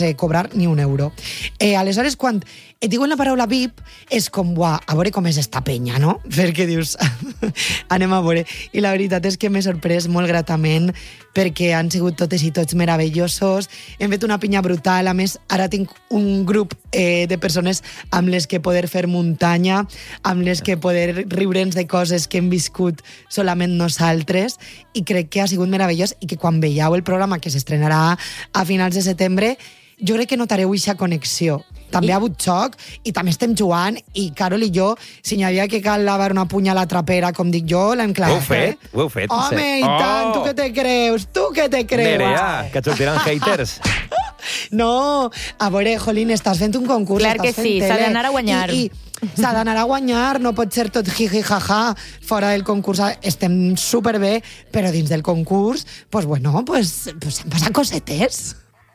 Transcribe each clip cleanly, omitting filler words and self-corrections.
cobrar ni un euro. Aleshores, quan et diuen la paraula VIP, és com, a veure com és esta penya, no? Perquè dius, anem a veure. I la veritat és que m'he sorprès molt gratament perquè han sigut totes i tots meravellosos. Hem fet una pinya brutal. A més, ara tinc un grup de persones amb les que poder fer muntanya, amb les que poder riure'ns de coses que hem viscut solament nosaltres, i crec que ha sigut meravellós i que quan veieu el programa que s'estrenarà a finals de setembre, jo crec que notareu eixa connexió. També ha hagut xoc i també estem jugant i Carol i jo, si n'hi havia que cal lavar una punya a la trapera, com dic jo, l'hem clavat. Ho heu fet? Home, i tant, tu què te creus? Tu què te creus? Nerea, que et sortiran haters. No, a veure, Jolín, estàs fent un concurs. Clar que sí, s'ha d'anar a guanyar. I s'ha d'anar a guanyar, no pot ser tot jiji jaja fora del concurs. Estem superbé, però dins del concurs, pues bueno, pues han passat cosetes.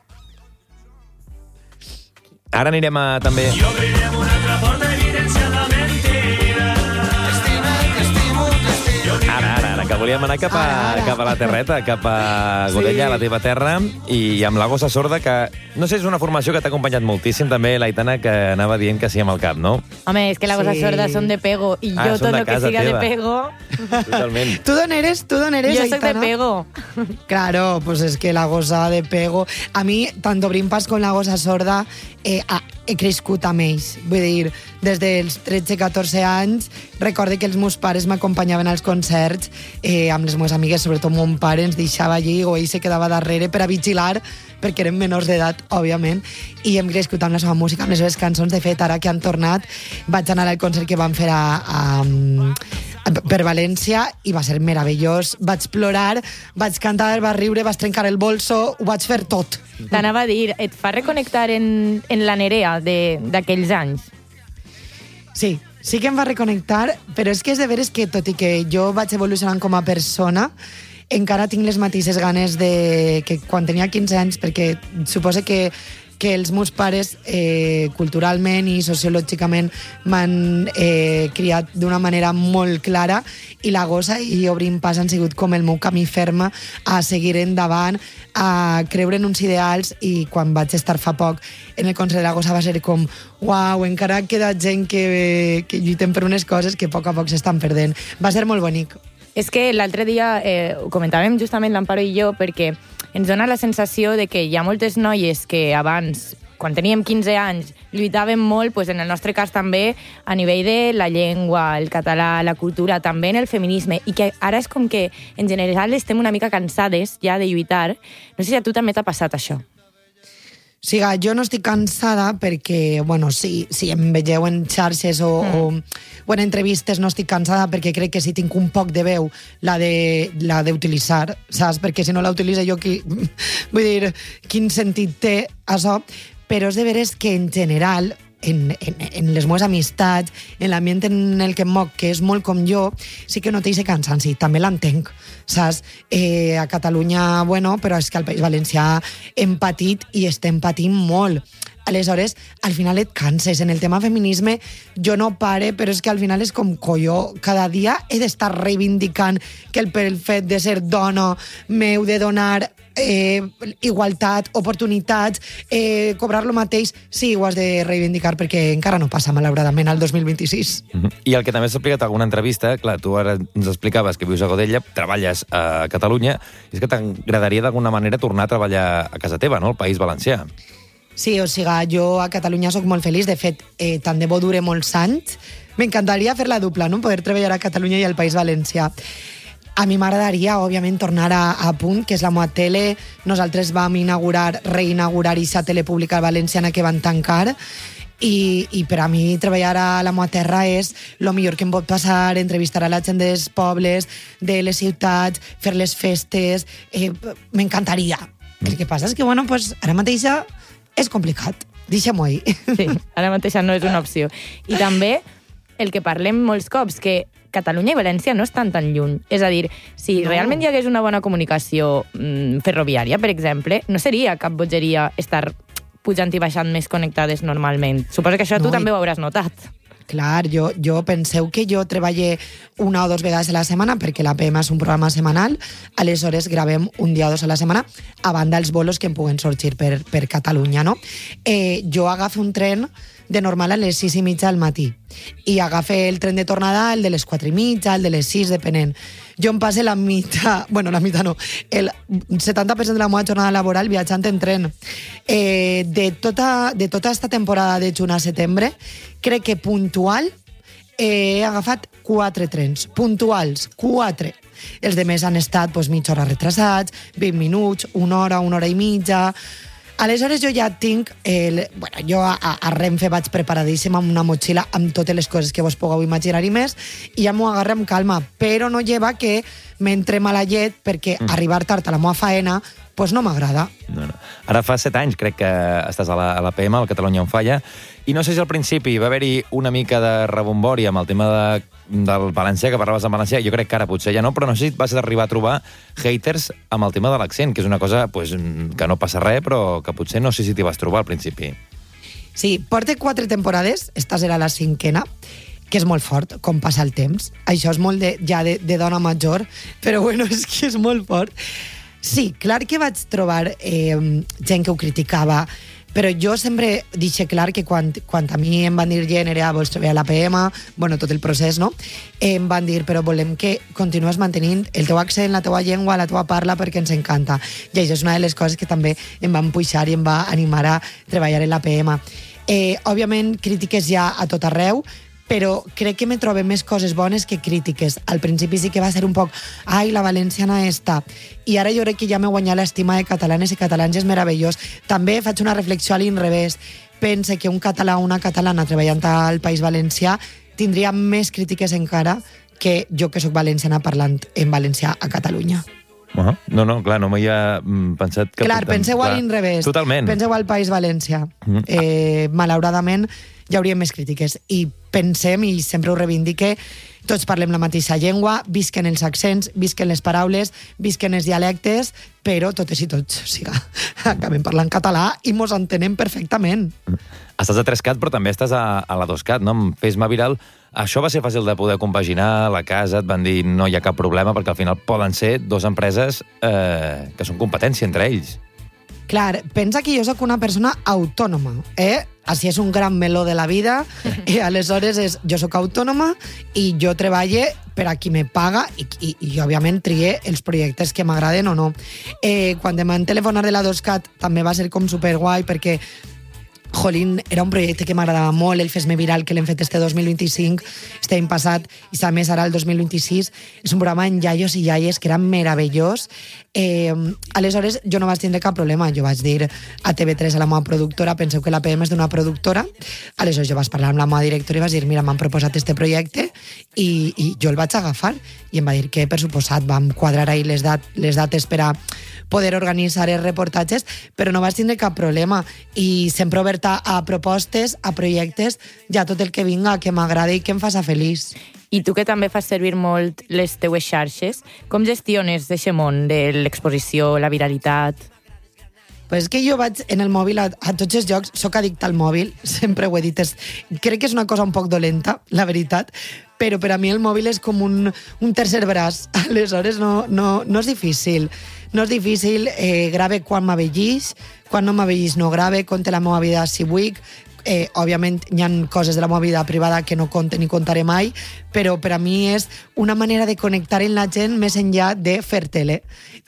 Ara anirem a també... Y abriremos una altra porta evidencia la mentira. Ara, que volíem anar cap a la terreta, cap a Godella, a la teva terra, i amb la Gossa Sorda, que no sé, és una formació que t'ha acompanyat moltíssim, també, l'Aitana, que anava dient que sí amb el cap, no? Home, és que la Gossa Sorda són de Pego, i jo tot el que siga de Pego... Totalment. ¿Tú d'on eres, Yo soy Aitana? de Pego. Claro, pues es que la Gossa de Pego... A mi, tant Obrim Pas com la Gossa Sorda, he crescut amb ells. Vull dir, des dels 13-14 anys, recorde que els meus pares m'acompanyaven als concerts, amb les meves amigues, sobretot mon pare ens deixava allí, o ell se quedava darrere per a vigilar, perquè eren menors d'edat, òbviament, i hem crescut amb la seva música, amb les seves cançons. De fet, ara que han tornat, vaig anar al concert que van fer per València i va ser meravellós. Vaig plorar, vaig cantar, vaig riure, vaig trencar el bolso, ho vaig fer tot. T'anava a dir, et fa reconnectar en la Nerea d'aquells anys? Sí que em va reconnectar, però és que és de veres que, tot i que jo vaig evolucionant com a persona, encara tinc les mateixes ganes que quan tenia 15 anys, perquè suposo que els meus pares culturalment i sociològicament m'han criat d'una manera molt clara, i la Gossa i Obrim Pas han sigut com el meu camí ferma a seguir endavant, a creure en uns ideals. I quan vaig estar fa poc en el concert de la Gossa va ser com uau, encara queda gent que lluitem per unes coses que a poc s'estan perdent. Va ser molt bonic. És que l'altre dia ho comentàvem justament l'Amparo i jo, perquè ens dona la sensació de que hi ha moltes noies que abans, quan teníem 15 anys, lluitaven molt, doncs en el nostre cas també, a nivell de la llengua, el català, la cultura, també en el feminisme, i que ara és com que en general estem una mica cansades ja de lluitar. No sé si a tu també t'ha passat això. Sí, jo no estic cansada perquè, bueno, si em veieu en xarxes o en entrevistes, no estic cansada perquè crec que si tinc un poc de veu la d'utilitzar, saps? Perquè si no la utilitzo jo, vull dir, quin sentit té això? Però és de veres que en general, en les meves amistats, en l'ambient en el que em moc, que és molt com jo, sí que no té aquest cansanci, també l'entenc, saps? A Catalunya, bueno, però és que al País Valencià hem patit i estem patint molt. Aleshores, al final et canses. En el tema feminisme, jo no pare, però és que al final és com colló. Cada dia he d'estar reivindicant que pel fet de ser dona m'heu de donar igualtat, oportunitats, cobrar lo mateix. Sí, ho has de reivindicar perquè encara no passa, malauradament, al 2026. I el que també s'ha explicat a alguna entrevista, clar, tu ara ens explicaves que vius a Godella, treballes a Catalunya, és que t'agradaria d'alguna manera tornar a treballar a casa teva, no?, al País Valencià. Sí, o sigui, jo a Catalunya sóc molt feliç. De fet, tant de bo dure molts anys. M'encantaria fer la dupla, no?, poder treballar a Catalunya i al País Valencià. A mi m'agradaria, òbviament, tornar a Punt, que és la meva tele. Nosaltres vam reinaugurar aquesta tele pública valenciana que van tancar, i per a mi treballar a la meva terra és el millor que em pot passar, entrevistar a la gent dels pobles, de les ciutats, fer les festes. M'encantaria. El que passa és que, bueno, pues, ara mateix és complicat. Deixem-ho ahir. Sí, ara mateix no és una opció. I també el que parlem molts cops, que Catalunya i València no estan tan lluny. És a dir, si realment hi hagués una bona comunicació ferroviària, per exemple, no seria cap bogeria estar pujant i baixant més connectades normalment. Suposo que això tu també ho hauràs notat. Clar, jo penseu que jo treballe 1 o 2 vegades a la setmana perquè la PM és un programa setmanal, aleshores gravem 1 dia o 2 a la setmana a banda els bolos que em puguen sorgir per Catalunya, no? Jo agafo un tren de normal a les 6:30 del matí i agafe el tren de tornada, el de les 4:30, el de les 6, depenent. Jo em passe la meitat no, el 70% de la meva jornada laboral viatjant en tren. De tota esta temporada de juny a setembre, crec que puntual he agafat 4 trens. Puntuals, 4. Els de més han estat mitja hora retrasats, 20 minuts, 1 hora i mitja. Aleshores jo ja tinc... jo a Renfe vaig preparadíssima amb una motxilla amb totes les coses que vos pugueu imaginar i més, i ja m'ho agarre amb calma, però no lleva que m'entre mala llet perquè arribar tard a la meva faena no m'agrada. No. Ara fa 7 anys, crec que estàs a la PM, al Catalunya on Falla, i no sé si al principi va haver-hi una mica de rebombori amb el tema del valencià, que parlaves en valencià, jo crec que ara potser ja no, però no sé si vas arribar a trobar haters amb el tema de l'accent, que és una cosa que no passa res, però que potser no sé si t'hi vas trobar al principi. Sí, porta 4 temporades, esta serà la 5ª, que és molt fort, com passa el temps. Això és molt de dona major, però bueno, és que és molt fort. Sí, clar que vaig trobar gent que ho criticava, però jo sempre deixo clar que quan a mi em van dir gènere, vols treballar a la PM, tot el procés, no? Em van dir, però volem que continues mantenint el teu accent, la teua llengua, la teua parla, perquè ens encanta. I això és una de les coses que també em van puixar i em va animar a treballar en la PM. Òbviament, crítiques ja a tot arreu, però crec que me trobe més coses bones que crítiques. Al principi sí que va ser un poc ai, la valenciana esta. I ara jo crec que ja m'he guanyat l'estima de catalanes i catalans, és meravellós. També faig una reflexió a l'inrevés. Pense que un català o una catalana treballant al País Valencià tindria més crítiques encara que jo, que sóc valenciana, parlant en valencià a Catalunya. No, clar, no m'hi ha pensat... Clar, penseu a l'inrevés. Totalment. Penseu al País Valencià. Malauradament, hi hauria més crítiques. I pensem, i sempre ho reivindique, tots parlem la mateixa llengua, visquen els accents, visquen les paraules, visquen els dialectes, però totes i tots, acabem parlant català i mos entenem perfectament. Estàs a 3Cat, però també estàs a la 2Cat, no? Amb Fes-me Viral. Això va ser fàcil de poder compaginar, la casa, et van dir no hi ha cap problema, perquè al final poden ser 2 empreses que són competència entre ells. Clar, pensa que jo sóc una persona autònoma, Així és un gran meló de la vida, aleshores jo sóc autònoma i jo treballo per a qui me paga i òbviament trie els projectes que m'agraden o no. Quan em van telefonar de la 2Cat també va ser com superguai perquè jolín, era un projecte que m'agradava molt, el Fes-me Viral, que l'hem fet este 2025, este any passat, i a més ara el 2026. És un programa en iaios i iaies que era meravellós. Aleshores, jo no vaig tindre cap problema. Jo vaig dir a TV3, a la meva productora, penseu que la PM és d'una productora, aleshores jo vaig parlar amb la meva directora i vaig dir, mira, m'han proposat este projecte i jo el vaig agafar. I em va dir que, per suposat, vam quadrar ahir les dates per a poder organitzar els reportatges, però no vaig tindre cap problema i sempre oberta a propostes, a projectes, ja tot el que vinga, que m'agrada i que em faça feliç. I tu que també fas servir molt les teues xarxes, com gestiones d'aquest món de l'exposició, la viralitat? Pues és que jo vaig en el mòbil a tots els llocs, sóc addicta al mòbil, sempre ho he dit, crec que és una cosa un poc dolenta, la veritat, però per a mi el mòbil és com un tercer braç, aleshores no és difícil. No és difícil, grave quan m'avellís, quan no m'avellís no grave, conte la meva vida si vull. Òbviament hi ha coses de la meva vida privada que no conte ni contaré mai, però per a mi és una manera de connectar amb la gent més enllà de fer tele.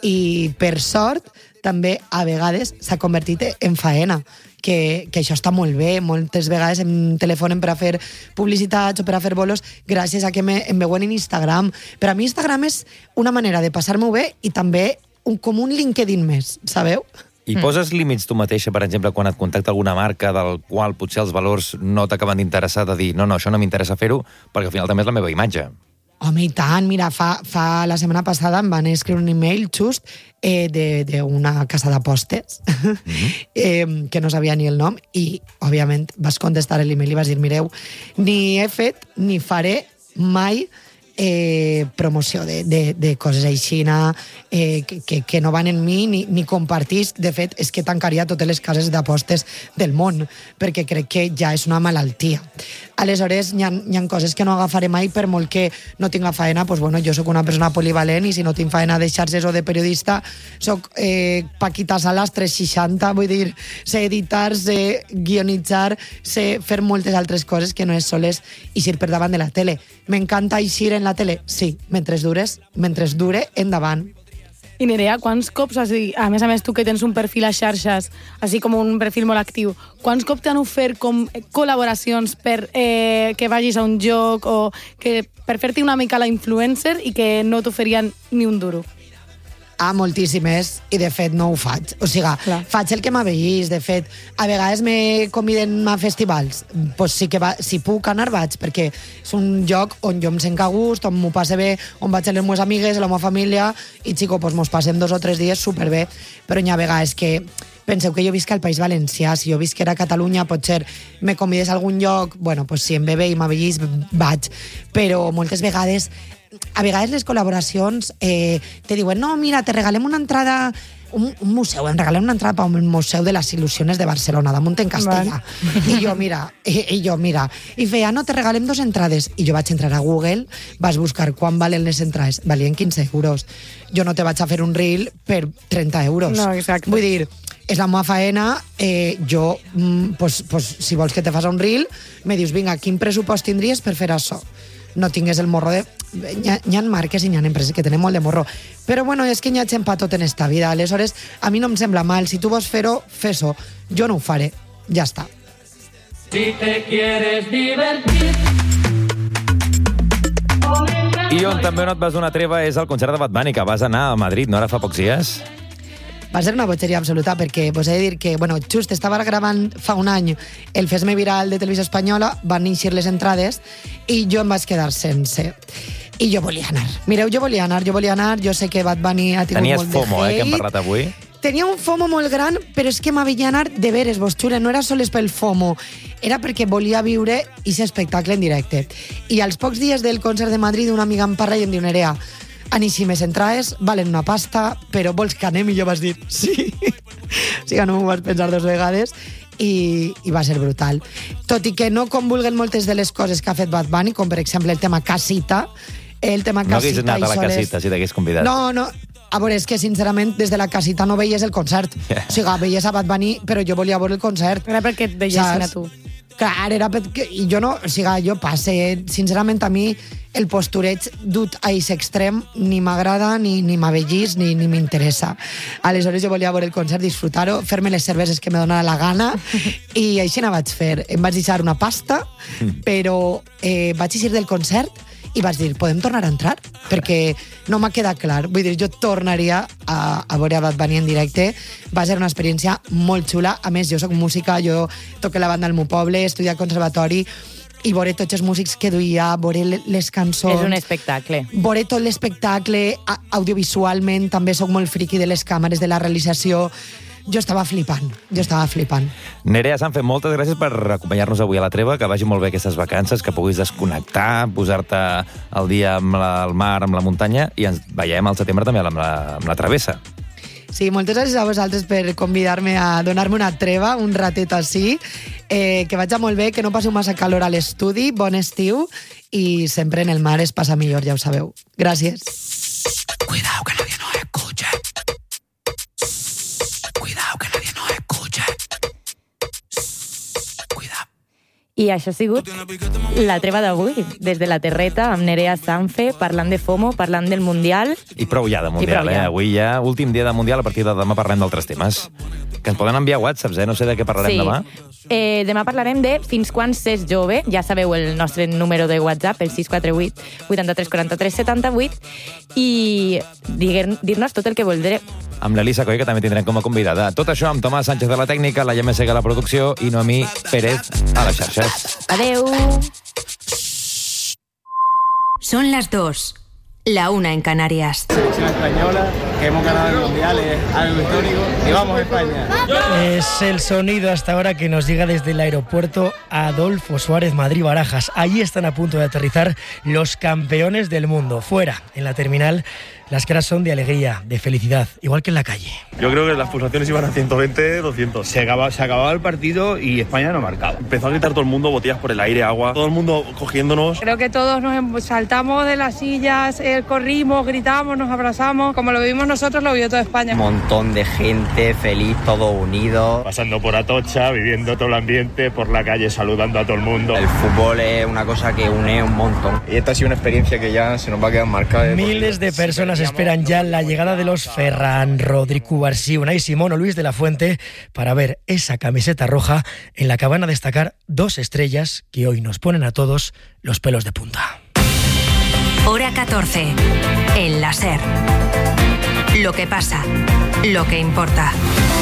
I per sort també a vegades s'ha convertit en faena, que això està molt bé. Moltes vegades em telefonen per a fer publicitats o per a fer bolos gràcies a que em veuen en Instagram. Per a mi Instagram és una manera de passar-m'ho bé i també com un LinkedIn més, sabeu? I poses límits tu mateixa, per exemple, quan et contacta alguna marca del qual potser els valors no t'acaben d'interessar, de dir, no, això no m'interessa fer-ho, perquè al final també és la meva imatge. Home, i tant, mira, fa la setmana passada em van escriure un email just d'una casa d'apostes que no sabia ni el nom i, òbviament, vas contestar l'email i vas dir, mireu, ni he fet ni faré mai promoció de coses aixina que no van en mi ni compartís. De fet, és que tancaria totes les cases d'apostes del món, perquè crec que ja és una malaltia. Aleshores, hi ha coses que no agafaré mai, per molt que no tinga faena. Pues, bueno, jo sóc una persona polivalent i si no tinc faena de xarxes o de periodista, sóc Paquita Salas 360, vull dir, sé editar, sé guionitzar, sé fer moltes altres coses que no és soles eixir per davant de la tele. M'encanta eixir en la tele? Sí, mentre dure, endavant. I Nerea, quants cops, a més a més tu que tens un perfil a xarxes, així com un perfil molt actiu, quants cops t'han ofert com col·laboracions per que vagis a un joc o per fer-te una mica la influencer i que no t'oferien ni un duro? Moltíssimes, i de fet no ho faig. O sigui, faig el que m'aveïs. De fet, a vegades me conviden a festivals. Pues sí que si puc anar vaig, perquè és un lloc on jo em sent a gust, on m'ho passe bé, on vaig amb les meves amigues, la meva família, i xico, pues mos passem 2 o 3 dies superbé. Però hi ha vegades que penseu que jo visc al País Valencià, si jo visquera a Catalunya, potser me convides a algun lloc, bueno, pues si em ve bé i m'aveïs, vaig. Però moltes vegades, a vegades les col·laboracions te diuen, no, mira, te regalem una entrada, un museu, em regalem una entrada per un museu de les il·lusiones de Barcelona, damunt en castellà. I jo, mira, i feia, no, te regalem 2 entrades. I jo vaig entrar a Google, vas buscar quan valen les entrades, valien 15 euros. Jo no te vaig a fer un reel per 30 euros. No, exacte. Vull dir, és la meva faena, jo, pues, si vols que te fas un reel, me dius, vinga, quin pressupost tindries per fer això? No tingués el morro de... Hi ha marques i hi ha empreses que tenen molt de morro. Però bueno, és que hi ha gent pa tot en esta vida. Aleshores, a mi no em sembla mal. Si tu vols fer-ho, fes-ho. Jo no ho faré. Ja està. Si te quieres divertir. I on també no et vas donar treva és el concert de Bad Bunny, que vas anar a Madrid, no ara fa pocs dies? Va ser una bogeria absoluta, perquè vos he de dir que, bueno, just estava gravant fa un any el Fes-me Viral de Televisió Espanyola, van eixir les entrades i jo em vaig quedar sense. I jo volia anar. Mireu, jo volia anar, jo sé que Bad Bunny ha tingut Tenies molt de FOMO, hate. que hem parlat avui. Tenia un FOMO molt gran, però és que m'havia anar de veres, vos xure, no era sols pel FOMO, era perquè volia viure aquest espectacle en directe. I als pocs dies del concert de Madrid, una amiga em parla i em diu, Nerea, aníssimes entrades, valen una pasta, però vols que anem? I jo vas dir, sí. O sigui, no m'ho vas pensar 2 vegades i va ser brutal. Tot i que no convulguen moltes de les coses que ha fet Bad Bunny, com per exemple el tema Casita. No hagués anat a la Casita si t'hagués convidat. No. A veure, és que sincerament des de la Casita no veies el concert. O sigui, veies a Bad Bunny, però jo volia veure el concert. Era perquè et veiessin a tu. Clar, era perquè... I jo no... O sigui, jo passe... Sincerament, a mi el postureig dut a aquest extrem ni m'agrada, ni m'avellís, ni m'interessa. Aleshores jo volia veure el concert, disfrutar-ho, fer-me les cerveses que me donava la gana, i així no vaig fer. Em vaig deixar una pasta, però vaig eixir del concert i vaig dir, podem tornar a entrar? Perquè no m'ha quedat clar. Vull dir, jo tornaria a veure a Bad Bunny en directe. Va ser una experiència molt xula. A més, jo soc música, jo toco la banda al meu poble, he estudiat conservatori, i veure tots els músics que duia, veure les cançons... És un espectacle. Veure tot l'espectacle, audiovisualment, també sóc molt friqui de les càmeres, de la realització. Jo estava flipant. Nerea Sanfe, moltes gràcies per acompanyar-nos avui a la treva, que vagi molt bé aquestes vacances, que puguis desconnectar, posar-te al dia amb el mar, amb la muntanya, i ens veiem al setembre també amb la travessa. Sí, moltes gràcies a vosaltres per convidar-me a donar-me una treva, un ratet així, que vagi molt bé, que no passi massa calor a l'estudi, bon estiu, i sempre en el mar es passa millor, ja ho sabeu. Gràcies. Cuidado que nadie nos escuche. Cuidado que nadie nos escuche. Cuidado. I això ha sigut la treva d'avui, des de la terreta, amb Nerea Sanfe, parlant de FOMO, parlant del Mundial. I prou ja de Mundial, Avui ja, últim dia de Mundial, a partir de demà parlem d'altres temes. Que ens poden enviar whatsapps, No sé de què parlarem demà. Demà parlarem de fins quan s'és jove. Ja sabeu el nostre número de WhatsApp, el 648 83 43 78, i dir-nos tot el que voldreu. Amb l'Elisa Coll, que també tindrem com a convidada. Tot això amb Tomàs Sánchez de la tècnica, la Gemma Sega a la producció i Noemí Pérez a les xarxes. Adeu! Son las 2, la 1 en Canarias. Selección española que hemos ganado el Mundial, es algo histórico y vamos a España. Es el sonido hasta ahora que nos llega desde el aeropuerto Adolfo Suárez Madrid-Barajas. Allí están a punto de aterrizar los campeones del mundo. Fuera, en la terminal, las caras son de alegría, de felicidad, igual que en la calle. Yo creo que las pulsaciones iban a 120, 200. Se acababa el partido y España no marcaba. Empezó a gritar todo el mundo, botellas por el aire, agua, todo el mundo cogiéndonos. Creo que todos nos saltamos de las sillas, corrimos, gritamos, nos abrazamos. Como lo vivimos nosotros, lo vivió toda España. Un montón de gente feliz, todo unido. Pasando por Atocha, viviendo todo el ambiente, por la calle, saludando a todo el mundo. El fútbol es una cosa que une un montón. Y esta ha sido una experiencia que ya se nos va a quedar marcada. Miles de personas esperan ya la llegada de los Ferran, Rodri, Cubarsí, Unai Simón o Luis de la Fuente para ver esa camiseta roja en la que van a destacar 2 estrellas que hoy nos ponen a todos los pelos de punta. Hora 14. El la SER. Lo que pasa, lo que importa.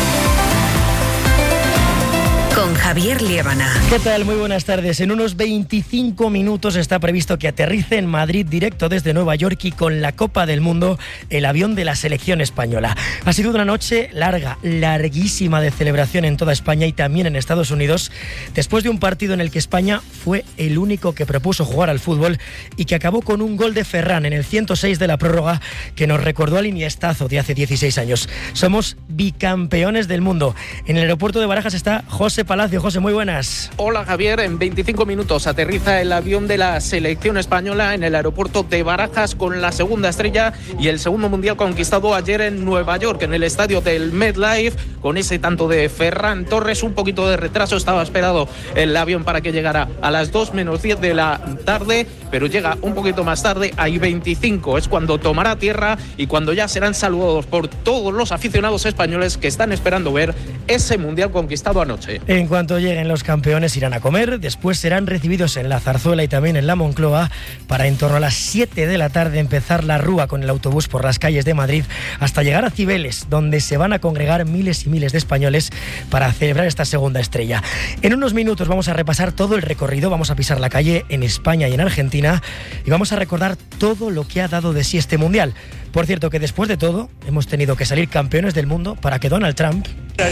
Con Javier Liébana. ¿Qué tal? Muy buenas tardes. En unos 25 minutos está previsto que aterrice en Madrid directo desde Nueva York y con la Copa del Mundo el avión de la selección española. Ha sido una noche larga, larguísima de celebración en toda España y también en Estados Unidos, después de un partido en el que España fue el único que propuso jugar al fútbol y que acabó con un gol de Ferran en el 106 de la prórroga que nos recordó al Iniestazo de hace 16 años. Somos bicampeones del mundo. En el aeropuerto de Barajas está José Palacio. José, muy buenas. Hola Javier, en 25 minutos aterriza el avión de la selección española en el aeropuerto de Barajas con la segunda estrella y el segundo mundial conquistado ayer en Nueva York, en el estadio del MetLife, con ese tanto de Ferran Torres. Un poquito de retraso, estaba esperado el avión para que llegara a las 2 menos 10 de la tarde, pero llega un poquito más tarde, hay 25, es cuando tomará tierra y cuando ya serán saludados por todos los aficionados españoles que están esperando ver ese mundial conquistado anoche. En cuanto lleguen los campeones irán a comer, después serán recibidos en la Zarzuela y también en la Moncloa para en torno a las 7 de la tarde empezar la rúa con el autobús por las calles de Madrid hasta llegar a Cibeles, donde se van a congregar miles y miles de españoles para celebrar esta segunda estrella. En unos minutos vamos a repasar todo el recorrido, vamos a pisar la calle en España y en Argentina y vamos a recordar todo lo que ha dado de sí este mundial. Por cierto, que después de todo hemos tenido que salir campeones del mundo para que Donald Trump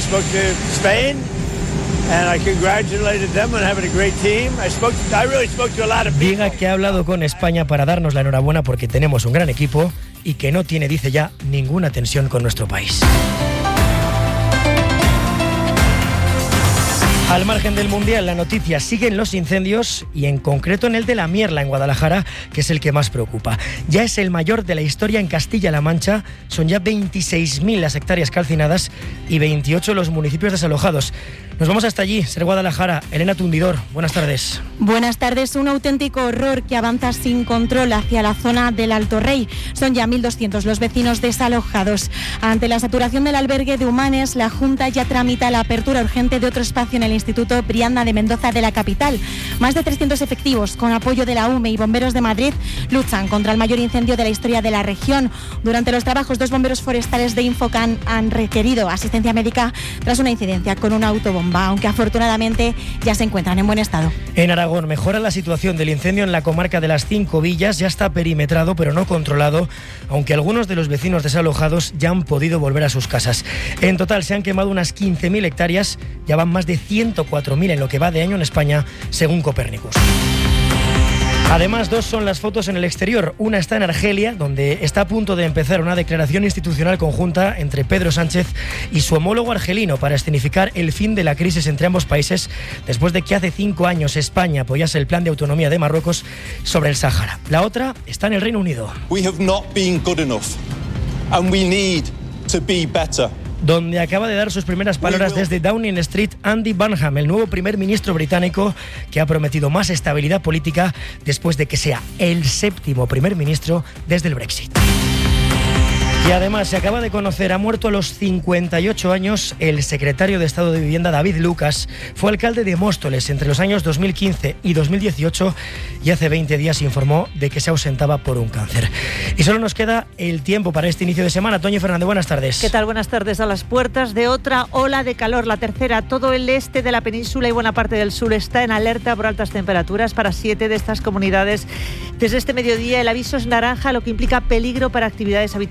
diga que ha hablado con España para darnos la enhorabuena porque tenemos un gran equipo y que no tiene, dice ya, ninguna tensión con nuestro país. Al margen del Mundial, la noticia sigue en los incendios y en concreto en el de La Mierla, en Guadalajara, que es el que más preocupa. Ya es el mayor de la historia en Castilla-La Mancha, son ya 26.000 las hectáreas calcinadas y 28 los municipios desalojados. Nos vamos hasta allí, SER Guadalajara. Elena Tundidor, buenas tardes. Buenas tardes. Un auténtico horror que avanza sin control hacia la zona del Alto Rey. Son ya 1.200 los vecinos desalojados. Ante la saturación del albergue de Humanes, la Junta ya tramita la apertura urgente de otro espacio en el Instituto Brianda de Mendoza de la capital. Más de 300 efectivos, con apoyo de la UME y bomberos de Madrid, luchan contra el mayor incendio de la historia de la región. Durante los trabajos, 2 bomberos forestales de Infocan han requerido asistencia médica tras una incidencia con una autobomba, aunque afortunadamente ya se encuentran en buen estado. En Aragón mejora la situación del incendio en la comarca de las 5 Villas. Ya está perimetrado pero no controlado, aunque algunos de los vecinos desalojados ya han podido volver a sus casas. En total se han quemado unas 15.000 hectáreas, ya van más de 104.000 en lo que va de año en España, según Copérnicus. Además, 2 son las fotos en el exterior. Una está en Argelia, donde está a punto de empezar una declaración institucional conjunta entre Pedro Sánchez y su homólogo argelino para escenificar el fin de la crisis entre ambos países, después de que hace 5 años España apoyase el plan de autonomía de Marruecos sobre el Sáhara. La otra está en el Reino Unido. We have not been good enough and we need to be better. Donde acaba de dar sus primeras palabras desde Downing Street Andy Burnham, el nuevo primer ministro británico, que ha prometido más estabilidad política después de que sea el 7º primer ministro desde el Brexit. Y además se acaba de conocer, ha muerto a los 58 años el secretario de Estado de Vivienda David Lucas. Fue alcalde de Móstoles entre los años 2015 y 2018 y hace 20 días informó de que se ausentaba por un cáncer. Y solo nos queda el tiempo para este inicio de semana. Toño Fernández, buenas tardes. ¿Qué tal? Buenas tardes. A las puertas de otra ola de calor, la tercera. Todo el este de la península y buena parte del sur está en alerta por altas temperaturas para 7 de estas comunidades. Desde este mediodía el aviso es naranja, lo que implica peligro para actividades habituales. Estamos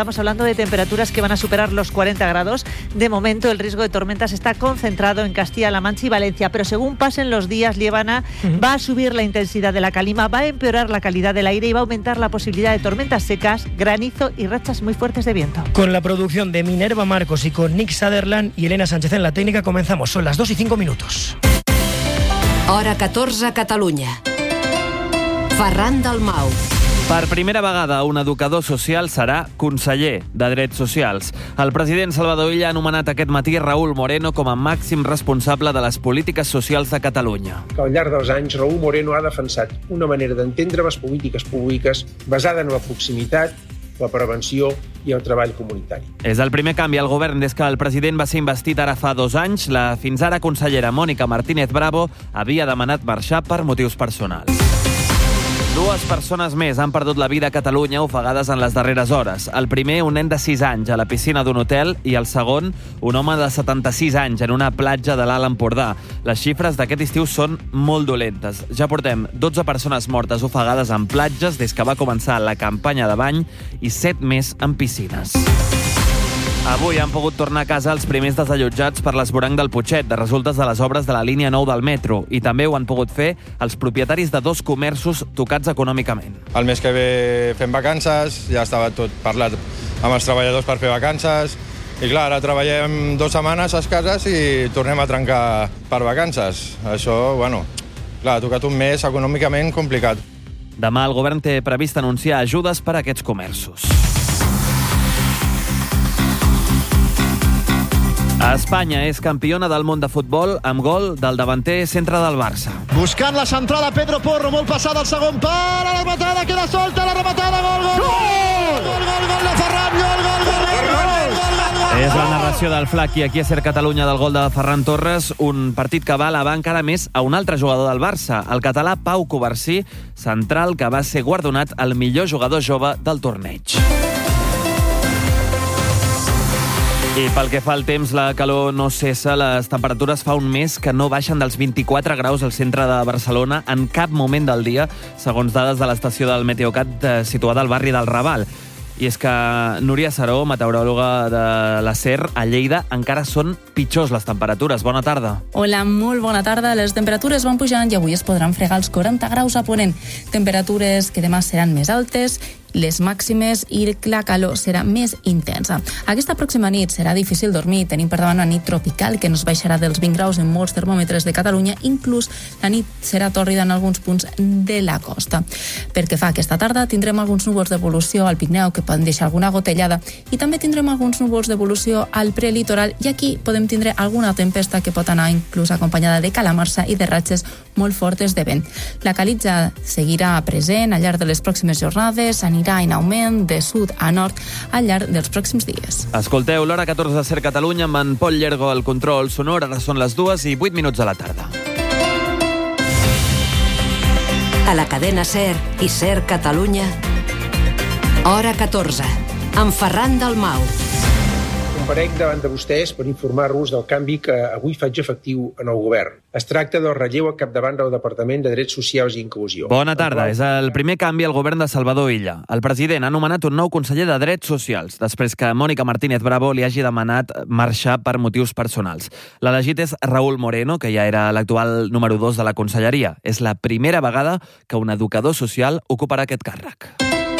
estamos hablando de temperaturas que van a superar los 40 grados. De momento el riesgo de tormentas está concentrado en Castilla-La Mancha y Valencia, pero según pasen los días, Lievana, va a subir la intensidad de la calima, va a empeorar la calidad del aire y va a aumentar la posibilidad de tormentas secas, granizo y rachas muy fuertes de viento. Con la producción de Minerva Marcos y con Nick Sutherland y Elena Sánchez en la técnica comenzamos. Son las 2:05. Hora 14 a Catalunya. Ferran Dalmau. Per primera vegada, un educador social serà conseller de Drets Socials. El president Salvador Illa ha anomenat aquest matí Raúl Moreno com a màxim responsable de les polítiques socials de Catalunya. Que al llarg dels anys, Raúl Moreno ha defensat una manera d'entendre les polítiques públiques basada en la proximitat, la prevenció i el treball comunitari. És el primer canvi al govern des que el president va ser investit ara fa 2 anys. La fins ara consellera Mònica Martínez Bravo havia demanat marxar per motius personals. 2 persones més han perdut la vida a Catalunya ofegades en les darreres hores. El primer, un nen de 6 anys a la piscina d'un hotel, i el segon, un home de 76 anys en una platja de l'Alt Empordà. Les xifres d'aquest estiu són molt dolentes. Ja portem 12 persones mortes ofegades en platges des que va començar la campanya de bany i 7 més en piscines. Avui han pogut tornar a casa els primers desallotjats per l'esvoranc del Putxet de resultes de les obres de la línia 9 del metro, i també ho han pogut fer els propietaris de 2 comerços tocats econòmicament. El mes que ve fem vacances, ja estava tot parlat amb els treballadors per fer vacances, i clar, ara treballem 2 setmanes a les cases i tornem a trencar per vacances. Això, clar, ha tocat un mes econòmicament complicat. Demà el govern té previst anunciar ajudes per a aquests comerços. Espanya és campiona del món de futbol amb gol del davanter centre del Barça. Buscant la centrada, Pedro Porro, molt passada al segon pal, a la rematada, queda solta, la rematada, gol, gol, gol! Gol de Ferran, gol! És la narració del Flac i aquí a Ser Catalunya del gol de Ferran Torres, un partit que va elevar encara més a un altre jugador del Barça, el català Pau Covarsí, central que va ser guardonat el millor jugador jove del torneig. I pel que fa al temps, la calor no cessa. Les temperatures fa un mes que no baixen dels 24 graus al centre de Barcelona en cap moment del dia, segons dades de l'estació del Meteocat situada al barri del Raval. I és que Núria Saró, meteoròloga de la SER, a Lleida, encara són pitjors les temperatures. Bona tarda. Hola, molt bona tarda. Les temperatures van pujant i avui es podran fregar els 40 graus a Ponent. Temperatures que demà seran més altes, les màximes, i la calor serà més intensa. Aquesta pròxima nit serà difícil dormir. Tenim per davant una nit tropical que nos baixarà dels 20 graus en molts termòmetres de Catalunya. Inclús la nit serà tòrrida en alguns punts de la costa. Perquè fa aquesta tarda tindrem alguns núvols d'evolució al Pirineu que poden deixar alguna gotellada, i també tindrem alguns núvols d'evolució al prelitoral, i aquí podem tindre alguna tempesta que pot anar inclús acompanyada de calamarsa i de ratxes molt fortes de vent. La calitza seguirà present al llarg de les pròximes jornades, anirà en augment de sud a nord al llarg dels pròxims dies. Escolteu l'Hora 14 de Ser Catalunya amb en Pol Llergo al control sonor. Ara són les 2:08 de la tarda. A la cadena SER i Ser Catalunya, Hora 14, amb Ferran Dalmau. Comparec davant de vostès per informar-vos del canvi que avui faig efectiu en el govern. Es tracta del relleu al capdavant del Departament de Drets Socials i Inclusió. Bona tarda. És el primer canvi al govern de Salvador Illa. El president ha nomenat un nou conseller de Drets Socials, després que Mònica Martínez Bravo li hagi demanat marxar per motius personals. L'elegit és Raúl Moreno, que ja era l'actual número 2 de la conselleria. És la primera vegada que un educador social ocuparà aquest càrrec.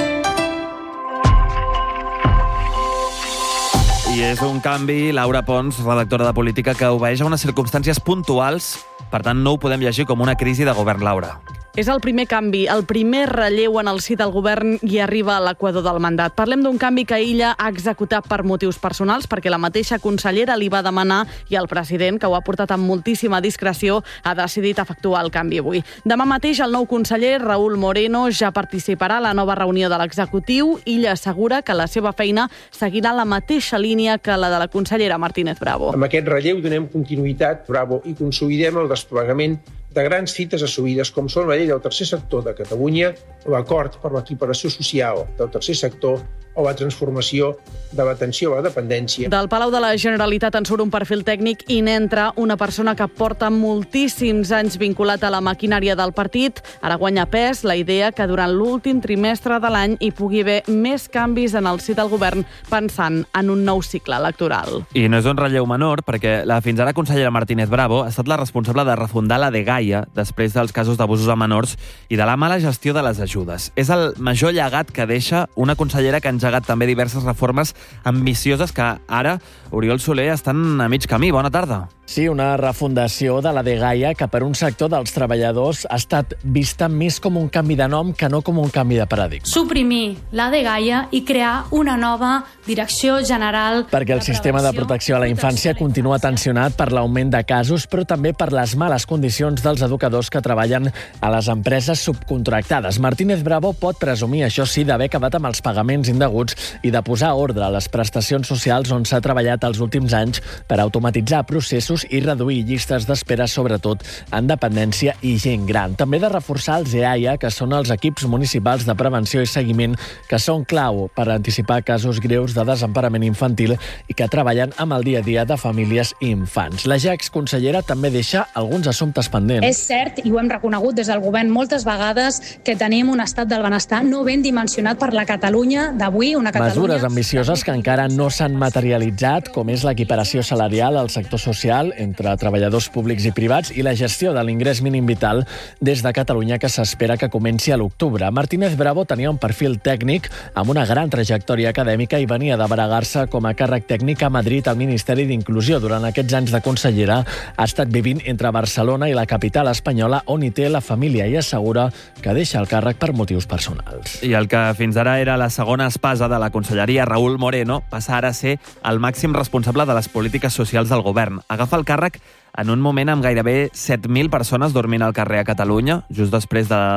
I és un canvi, Laura Pons, redactora de Política, que obeeix a unes circumstàncies puntuals. Per tant, no ho podem llegir com una crisi de govern, Laura. És el primer canvi, el primer relleu en el si del govern i arriba a l'equador del mandat. Parlem d'un canvi que Illa ha executat per motius personals, perquè la mateixa consellera li va demanar, i el president, que ho ha portat amb moltíssima discreció, ha decidit efectuar el canvi avui. Demà mateix el nou conseller, Raúl Moreno, ja participarà a la nova reunió de l'executiu. Illa assegura que la seva feina seguirà la mateixa línia que la de la consellera Martínez Bravo. Amb aquest relleu donem continuïtat, Bravo, i consolidem el desplegament de grans fites assumides com són la llei del tercer sector de Catalunya, l'acord per l'equiparació social del tercer sector o la transformació de l'atenció a la dependència. Del Palau de la Generalitat en surt un perfil tècnic i n'entra una persona que porta moltíssims anys vinculat a la maquinària del partit. Ara guanya pes la idea que durant l'últim trimestre de l'any hi pugui haver més canvis en el si del govern pensant en un nou cicle electoral. I no és un relleu menor, perquè la fins ara consellera Martínez Bravo ha estat la responsable de refundar la Dgaia després dels casos d'abusos a menors i de la mala gestió de les ajudes. És el major llegat que deixa una consellera que ha engegat també diverses reformes ambicioses que ara, Oriol Soler, estan a mig camí. Bona tarda. Sí, una refundació de la Dgaia que per un sector dels treballadors ha estat vista més com un canvi de nom que no com un canvi de paradigma. Suprimir la Dgaia i crear una nova Direcció General... Perquè el sistema de protecció a la infància continua tensionat per l'augment de casos, però també per les males condicions dels educadors que treballen a les empreses subcontractades. Martínez Bravo pot presumir, això sí, d'haver acabat amb els pagaments indeguts i de posar ordre a les prestacions socials on s'ha treballat els últims anys per automatitzar processos i reduir llistes d'espera, sobretot en dependència i gent gran. També de reforçar els EAIA, que són els equips municipals de prevenció i seguiment, que són clau per anticipar casos greus de desemparament infantil i que treballen amb el dia a dia de famílies i infants. La ja exconsellera també deixa alguns assumptes pendents. És cert, i ho hem reconegut des del govern moltes vegades, que tenim un estat del benestar no ben dimensionat per la Catalunya d'avui, una Catalunya... Mesures ambicioses que encara no s'han materialitzat, com és l'equiparació salarial al sector social entre treballadors públics i privats i la gestió de l'ingrés mínim vital des de Catalunya, que s'espera que comenci a l'octubre. Martínez Bravo tenia un perfil tècnic amb una gran trajectòria acadèmica i venia de baragar-se com a càrrec tècnic a Madrid al Ministeri d'Inclusió. Durant aquests anys de consellera ha estat vivint entre Barcelona i la capital espanyola, on hi té la família, i assegura que deixa el càrrec per motius personals. I el que fins ara era la segona espasa de la conselleria, Raúl Moreno, passa ara a ser el màxim responsable de les polítiques socials del govern. Agafa el càrrec en un moment amb gairebé 7.000 persones dormint al carrer a Catalunya, just després de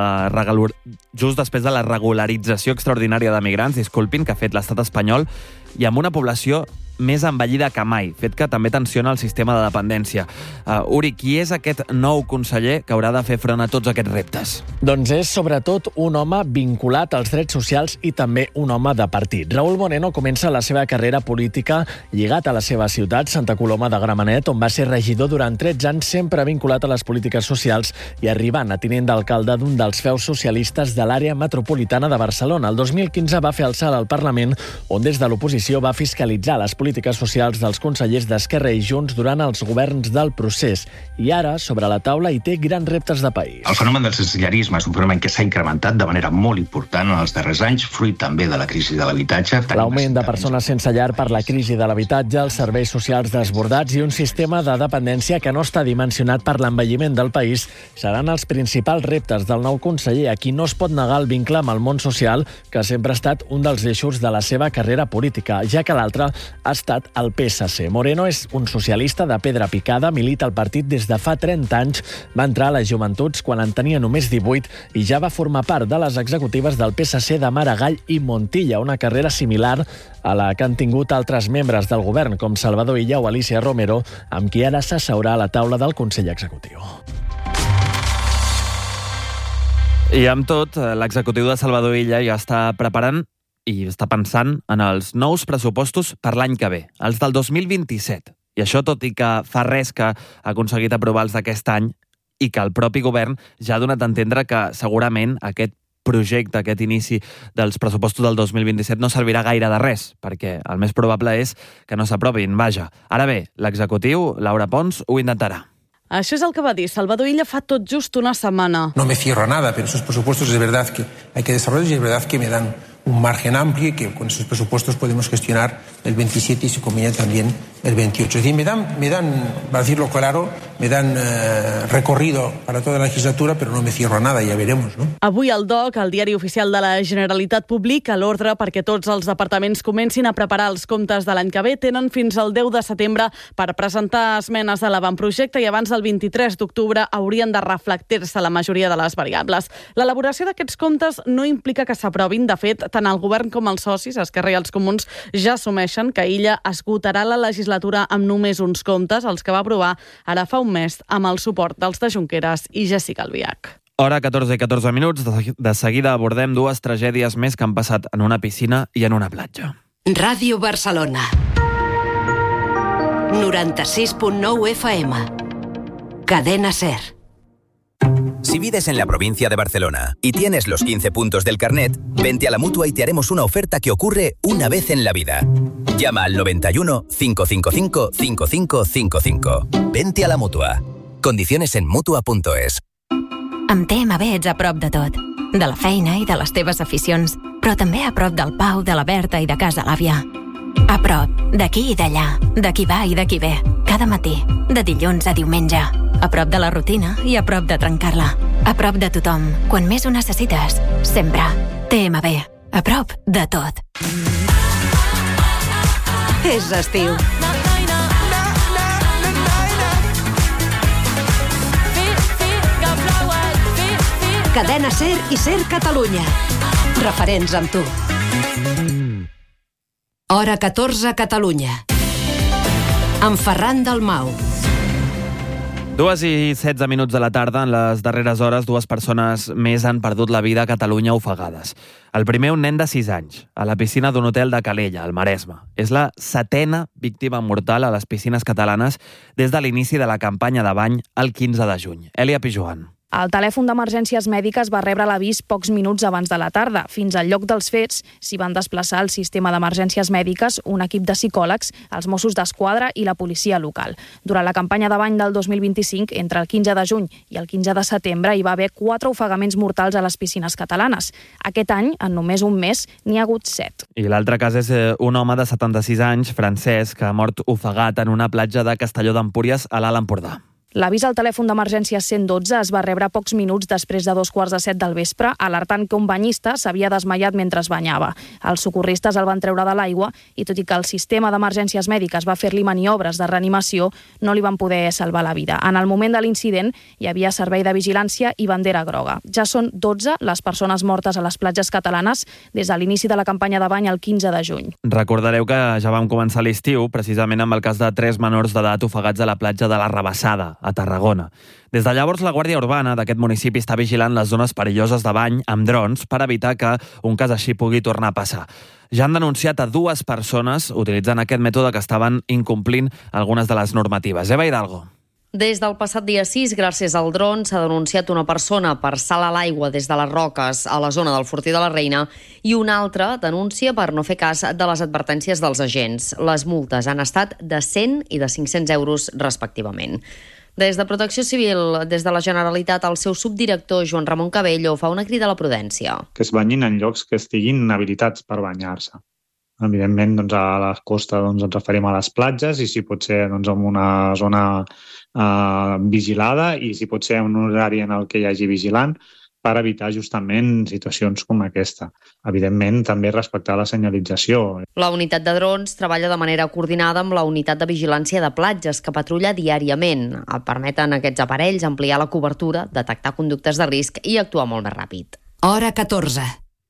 la regularització extraordinària de migrants, disculpin, que ha fet l'estat espanyol, i amb una població més envellida que mai, fet que també tensiona el sistema de dependència. Uri, qui és aquest nou conseller que haurà de fer front a tots aquests reptes? Doncs és sobretot un home vinculat als drets socials i també un home de partit. Raúl Moreno comença la seva carrera política lligat a la seva ciutat, Santa Coloma de Gramenet, on va ser regidor durant 13 anys, sempre vinculat a les polítiques socials i arribant a tinent d'alcalde d'un dels feus socialistes de l'àrea metropolitana de Barcelona. El 2015 va fer el salt al Parlament, on des de l'oposició va fiscalitzar les polítiques socials dels consellers d'Esquerra i Junts durant els governs del procés. I ara, sobre la taula, hi té grans reptes de país. El fenomen del sensellarisme és un fenomen que s'ha incrementat de manera molt important en els darrers anys, fruit també de la crisi de l'habitatge. L'augment de persones sense llar per la crisi de l'habitatge, els serveis socials desbordats i un sistema de dependència que no està dimensionat per l'envelliment del país seran els principals reptes del nou conseller, a qui no es pot negar el vincle amb el món social, que sempre ha estat un dels eixos de la seva carrera política, ja que l'altre ha estat el PSC. Moreno és un socialista de pedra picada, milita al partit des de fa 30 anys, va entrar a les joventuts quan en tenia només 18 i ja va formar part de les executives del PSC de Maragall i Montilla, una carrera similar a la que han tingut altres membres del govern, com Salvador Illa o Alicia Romero, amb qui ara s'asseurà a la taula del Consell Executiu. I amb tot, l'executiu de Salvador Illa ja està preparant i està pensant en els nous pressupostos per l'any que ve, els del 2027. I això tot i que fa res que ha aconseguit aprovar els d'aquest any i que el propi govern ja ha donat a entendre que segurament aquest projecte, aquest inici dels pressupostos del 2027 no servirà gaire de res, perquè el més probable és que no s'aprovin, vaja. Ara bé, l'executiu, Laura Pons, ho intentarà. Això és el que va dir Salvador Illa fa tot just una setmana. No me cierro a nada, pero esos presupuestos es verdad que hay que desarrollar y es verdad que me dan un margen amplio y que con esos presupuestos podemos gestionar el 27 y si conviene también el 28. Es decir, me dan, para decirlo claro, me dan recorrido para toda la legislatura, pero no me cierro a nada, ja veremos, ¿no? Avui el DOC, el Diari Oficial de la Generalitat, publica l'ordre perquè tots els departaments comencin a preparar els comptes de l'any que ve. Tenen fins al 10 de setembre per presentar esmenes a l'avantprojecte i abans del 23 d'octubre haurien de reflectir-se la majoria de les variables. L'elaboració d'aquests comptes no implica que s'aprovin. De fet, tant el govern com els socis, Esquerra i els Comuns, ja assumeixen que Illa esgotarà la legislatura amb només uns comptes, els que va aprovar ara fa un mes amb el suport dels de Junqueras i Jessica Albiach. Hora 14 i 14 minuts. De seguida abordem dues tragèdies més que han passat en una piscina i en una platja. Ràdio Barcelona. 96.9 FM. Cadena SER. Si vives en la provincia de Barcelona y tienes los 15 puntos del carnet, vente a la Mutua y te haremos una oferta que ocurre una vez en la vida. Llama al 91 555 5555. Vente a la Mutua. Condiciones en Mutua.es. Amb TMB ets a prop de tot. De la feina i de les teves aficions, però també a prop del Pau, de la Berta i de casa l'àvia. A prop, d'aquí i d'allà, de qui va i de qui ve, cada matí, de dilluns a diumenge. A prop de la rutina i a prop de trencar-la. A prop de tothom, quan més ho necessites. Sempre. TMB. A prop de tot. És estiu. Cadena SER i SER Catalunya. Referents amb tu. Hora 14 Catalunya. Amb Ferran Dalmau. 2 i 16 minuts de la tarda. En les darreres hores, 2 persones més han perdut la vida a Catalunya ofegades. El primer, un nen de 6 anys, a la piscina d'un hotel de Calella, al Maresme. És la 7a víctima mortal a les piscines catalanes des de l'inici de la campanya de bany el 15 de juny. Elia Pijuan. El telèfon d'emergències mèdiques va rebre l'avís pocs minuts abans de la tarda. Fins al lloc dels fets s'hi van desplaçar el sistema d'emergències mèdiques, un equip de psicòlegs, els Mossos d'Esquadra i la policia local. Durant la campanya de bany del 2025, entre el 15 de juny i el 15 de setembre, hi va haver 4 ofegaments mortals a les piscines catalanes. Aquest any, en només un mes, n'hi ha hagut 7. I l'altre cas és un home de 76 anys, francès, que ha mort ofegat en una platja de Castelló d'Empúries, a l'Alt Empordà. L'avís al telèfon d'emergències 112 es va rebre pocs minuts després de 2:15 del vespre, alertant que un banyista s'havia desmaiat mentre es banyava. Els socorristes el van treure de l'aigua i, tot i que el sistema d'emergències mèdiques va fer-li maniobres de reanimació, no li van poder salvar la vida. En el moment de l'incident hi havia servei de vigilància i bandera groga. Ja són 12 les persones mortes a les platges catalanes des de l'inici de la campanya de bany el 15 de juny. Recordareu que ja vam començar l'estiu, precisament amb el cas de 3 menors d'edat ofegats a la platja de la Rabassada, a Tarragona. Des de llavors, la Guàrdia Urbana d'aquest municipi està vigilant les zones perilloses de bany amb drons per evitar que un cas així pugui tornar a passar. Ja han denunciat a 2 persones utilitzant aquest mètode que estaven incomplint algunes de les normatives. Eva Hidalgo. Des del passat dia 6, gràcies al dron, s'ha denunciat una persona per salt a l'aigua des de les roques a la zona del Fortí de la Reina i una altra denúncia per no fer cas de les advertències dels agents. Les multes han estat de 100 i de 500 euros respectivament. Des de Protecció Civil, des de la Generalitat, el seu subdirector, Joan Ramon Cabello, fa una crida a la prudència. Que es banyin en llocs que estiguin habilitats per banyar-se. Evidentment, doncs, a la costa ens referim a les platges i si pot ser en una zona vigilada i si pot ser en un horari en el que hi hagi vigilant per evitar justament situacions com aquesta. Evidentment, també respectar la senyalització. La unitat de drons treballa de manera coordinada amb la unitat de vigilància de platges que patrulla diàriament. Permeten aquests aparells ampliar la cobertura, detectar conductes de risc i actuar molt més ràpid. Hora 14.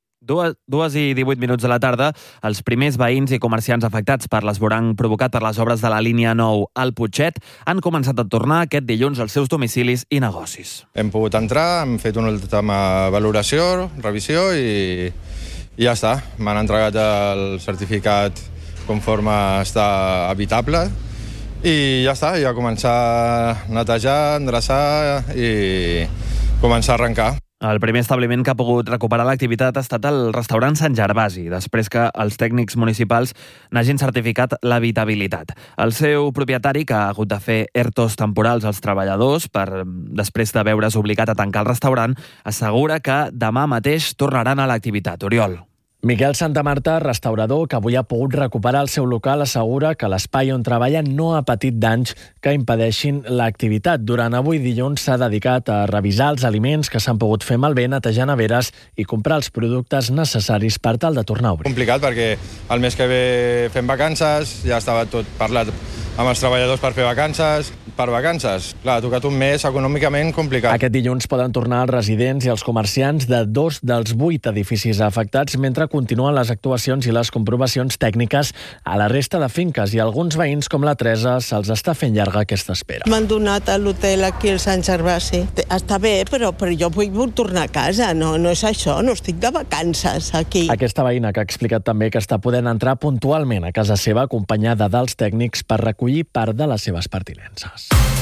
2 i 18 minuts de la tarda, els primers veïns i comerciants afectats per l'esborrany provocat per les obres de la línia 9 al Putxet han començat a tornar aquest dilluns als seus domicilis i negocis. Hem pogut entrar, hem fet una última valoració, revisió i ja està. M'han entregat el certificat conforme està habitable i ja està, ja començar a netejar, endreçar i començar a arrencar. El primer establiment que ha pogut recuperar l'activitat ha estat el restaurant Sant Gervasi, després que els tècnics municipals n'hagin certificat l'habitabilitat. El seu propietari, que ha hagut de fer ERTOs temporals als treballadors després de veure's obligat a tancar el restaurant, assegura que demà mateix tornaran a l'activitat. Oriol. Miquel Santamarta, restaurador que avui ha pogut recuperar el seu local, assegura que l'espai on treballa no ha patit danys que impedeixin l'activitat. Durant avui dilluns s'ha dedicat a revisar els aliments que s'han pogut fer malbé, netejar neveres i comprar els productes necessaris per tal de tornar a obrir. Complicat perquè el mes que ve fem vacances, ja estava tot parlat amb els treballadors per fer vacances. per vacances. Clar, ha tocat un mes econòmicament complicat. Aquest dilluns poden tornar els residents i els comerciants de 2 dels 8 edificis afectats mentre continuen les actuacions i les comprovacions tècniques a la resta de finques i alguns veïns com la Teresa se'ls està fent llarga aquesta espera. M'han donat a l'hotel aquí al Sant Gervasi. Està bé, però jo vull tornar a casa, no és això, no estic de vacances aquí. Aquesta veïna que ha explicat també que està podent entrar puntualment a casa seva acompanyada dels tècnics per recollir part de les seves pertinences.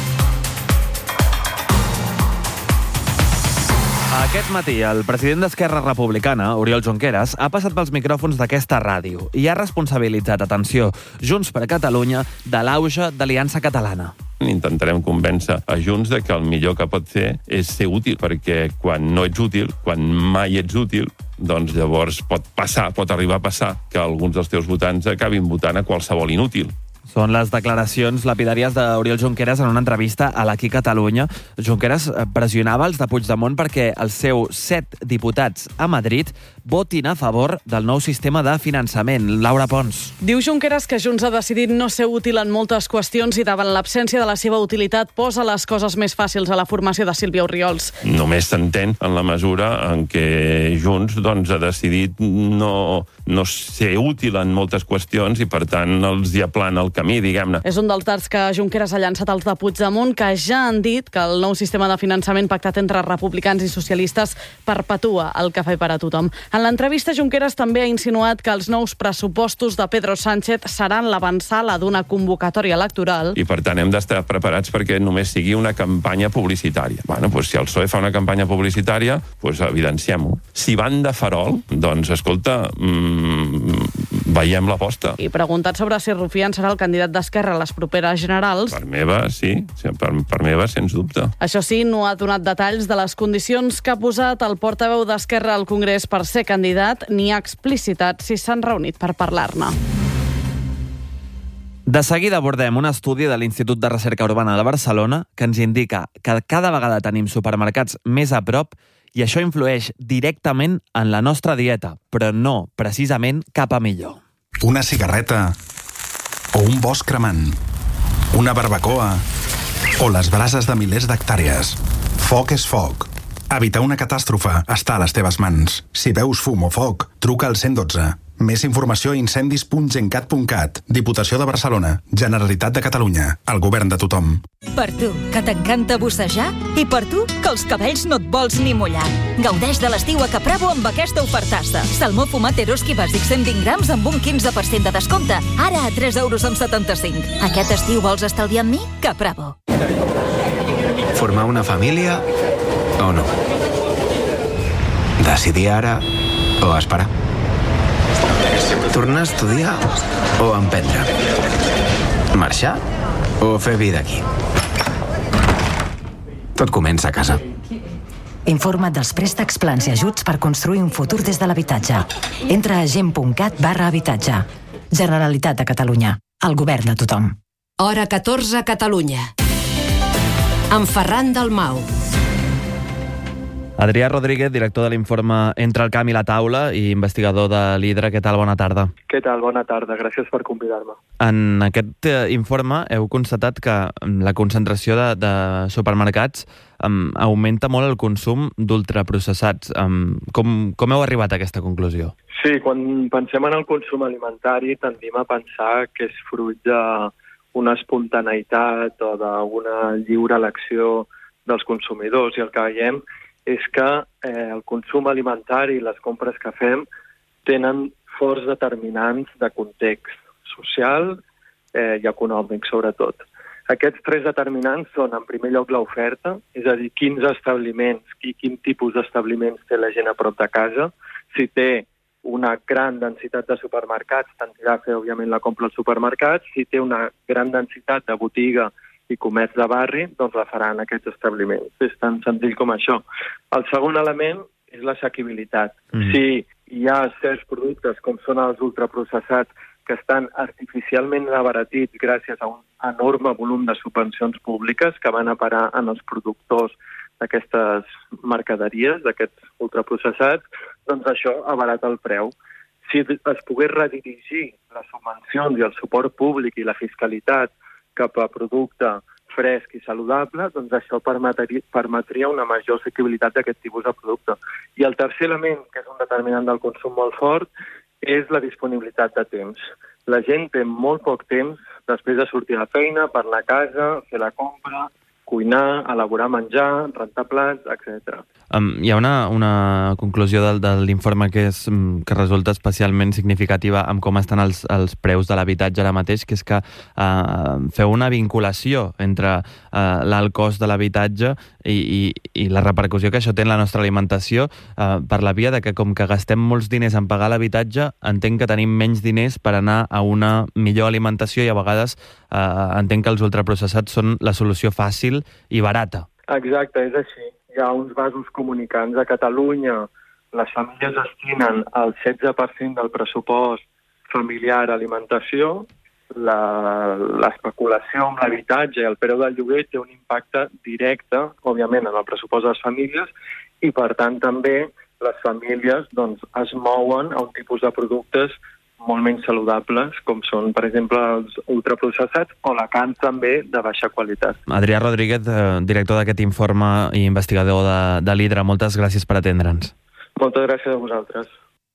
Aquest matí, el president d'Esquerra Republicana, Oriol Junqueras, ha passat pels micròfons d'aquesta ràdio i ha responsabilitzat, atenció, Junts per Catalunya, de l'auge d'Aliança Catalana. Intentarem convèncer a Junts de que el millor que pot fer és ser útil, perquè quan no ets útil, quan mai ets útil, doncs llavors pot arribar a passar que alguns dels teus votants acabin votant a qualsevol inútil. Són les declaracions lapidàries d'Oriol Junqueras en una entrevista a l'Aquí Catalunya. Junqueras pressionava els de Puigdemont perquè els seus 7 diputats a Madrid votin a favor del nou sistema de finançament. Laura Pons. Diu Junqueras que Junts ha decidit no ser útil en moltes qüestions i davant l'absència de la seva utilitat posa les coses més fàcils a la formació de Sílvia Orriols. Només s'entén en la mesura en què Junts ha decidit no ser útil en moltes qüestions i, per tant, els hi aplana el camí, diguem-ne. És un dels dards que Junqueras ha llançat als de Puigdemont, que ja han dit que el nou sistema de finançament pactat entre republicans i socialistes perpetua el cafè per a tothom. En l'entrevista, Junqueras també ha insinuat que els nous pressupostos de Pedro Sánchez seran l'avançala d'una convocatòria electoral. I, per tant, hem d'estar preparats perquè només sigui una campanya publicitària. Si el PSOE fa una campanya publicitària, evidenciem-ho. Si van de farol, escolta, veiem l'aposta. I preguntat sobre si Rufián serà el candidat d'Esquerra a les properes generals... Per meva, sí. Per meva, sens dubte. Això sí, no ha donat detalls de les condicions que ha posat el portaveu d'Esquerra al Congrés per ser candidat, ni ha explicitat si s'han reunit per parlar-ne. De seguida abordem un estudi de l'Institut de Recerca Urbana de Barcelona que ens indica que cada vegada tenim supermercats més a prop i això influeix directament en la nostra dieta, però no, precisament, cap a millor. Una cigarreta o un bosc cremant, una barbacoa o les brases de milers d'hectàrees. Foc és foc. Evitar una catàstrofe està a les teves mans. Si veus fum o foc, truca al 112. Més informació a incendis.gencat.cat. Diputació de Barcelona. Generalitat de Catalunya. El govern de tothom. Per tu, que t'encanta bussejar, i per tu, que els cabells no et vols ni mullar. Gaudeix de l'estiu a Capravo amb aquesta ofertassa. Salmó fumat Eroski bàsic 120 grams amb un 15% de descompte. Ara a 3,75 €. Aquest estiu vols estalviar amb mi? Capravo. Formar una família o no? Decidir ara o esperar? Tornar a estudiar o emprendre? Marxar o fer vida aquí? Tot comença a casa. Informa't dels préstecs, plans i ajuts per construir un futur des de l'habitatge. Entra a gent.cat/habitatge. Generalitat de Catalunya. El govern de tothom. Hora 14 a Catalunya. Amb Ferran Dalmau. Adrià Rodríguez, director de l'informe Entre el camp i la taula i investigador de l'Hidra. Què tal? Bona tarda. Què tal? Bona tarda. Gràcies per convidar-me. En aquest informe heu constatat que la concentració de supermercats augmenta molt el consum d'ultraprocessats. Com heu arribat a aquesta conclusió? Sí, quan pensem en el consum alimentari tendim a pensar que és fruit d'una espontaneïtat o d'una lliure elecció dels consumidors, i el que veiem és que el consum alimentari i les compres que fem tenen forts determinants de context social i econòmic, sobretot. Aquests 3 determinants són, en primer lloc, l'oferta, és a dir, quins establiments i quin tipus d'establiments té la gent a prop de casa. Si té una gran densitat de supermercats, tendirà a fer, òbviament, la compra als supermercats. Si té una gran densitat de botiga i comerç de barri, doncs la faran aquests establiments. És tan senzill com això. El segon element és l'assequibilitat. Si hi ha certs productes, com són els ultraprocessats, que estan artificialment abaratits gràcies a un enorme volum de subvencions públiques que van a parar en els productors d'aquestes mercaderies, d'aquests ultraprocessats, doncs això abarata el preu. Si es pogués redirigir les subvencions i el suport públic i la fiscalitat cap a producte fresc i saludable, doncs això permetria una major assequibilitat d'aquest tipus de producte. I el tercer element, que és un determinant del consum molt fort, és la disponibilitat de temps. La gent té molt poc temps després de sortir de feina, per anar a casa, fer la compra, cuinar, elaborar menjar, rentar plats, etc. Hi ha una conclusió de l'informe que resulta especialment significativa amb com estan els preus de l'habitatge ara mateix, que és que feu una vinculació entre l'alt cost de l'habitatge i la repercussió que això té en la nostra alimentació per la via de que com que gastem molts diners en pagar l'habitatge, entenc que tenim menys diners per anar a una millor alimentació i a vegades entenc que els ultraprocessats són la solució fàcil i barata. Exacte, és així. Hi ha uns vasos comunicants. A Catalunya les famílies destinen el 16% del pressupost familiar a alimentació. L'especulació amb l'habitatge i el preu del lloguer té un impacte directe, òbviament, en el pressupost de les famílies i, per tant, també les famílies es mouen a un tipus de productes molt menys saludables, com són, per exemple, els ultraprocessats o la carn també de baixa qualitat. Adrià Rodríguez, director d'aquest informe i investigador de l'Hidra, moltes gràcies per atendre'ns. Moltes gràcies a vosaltres.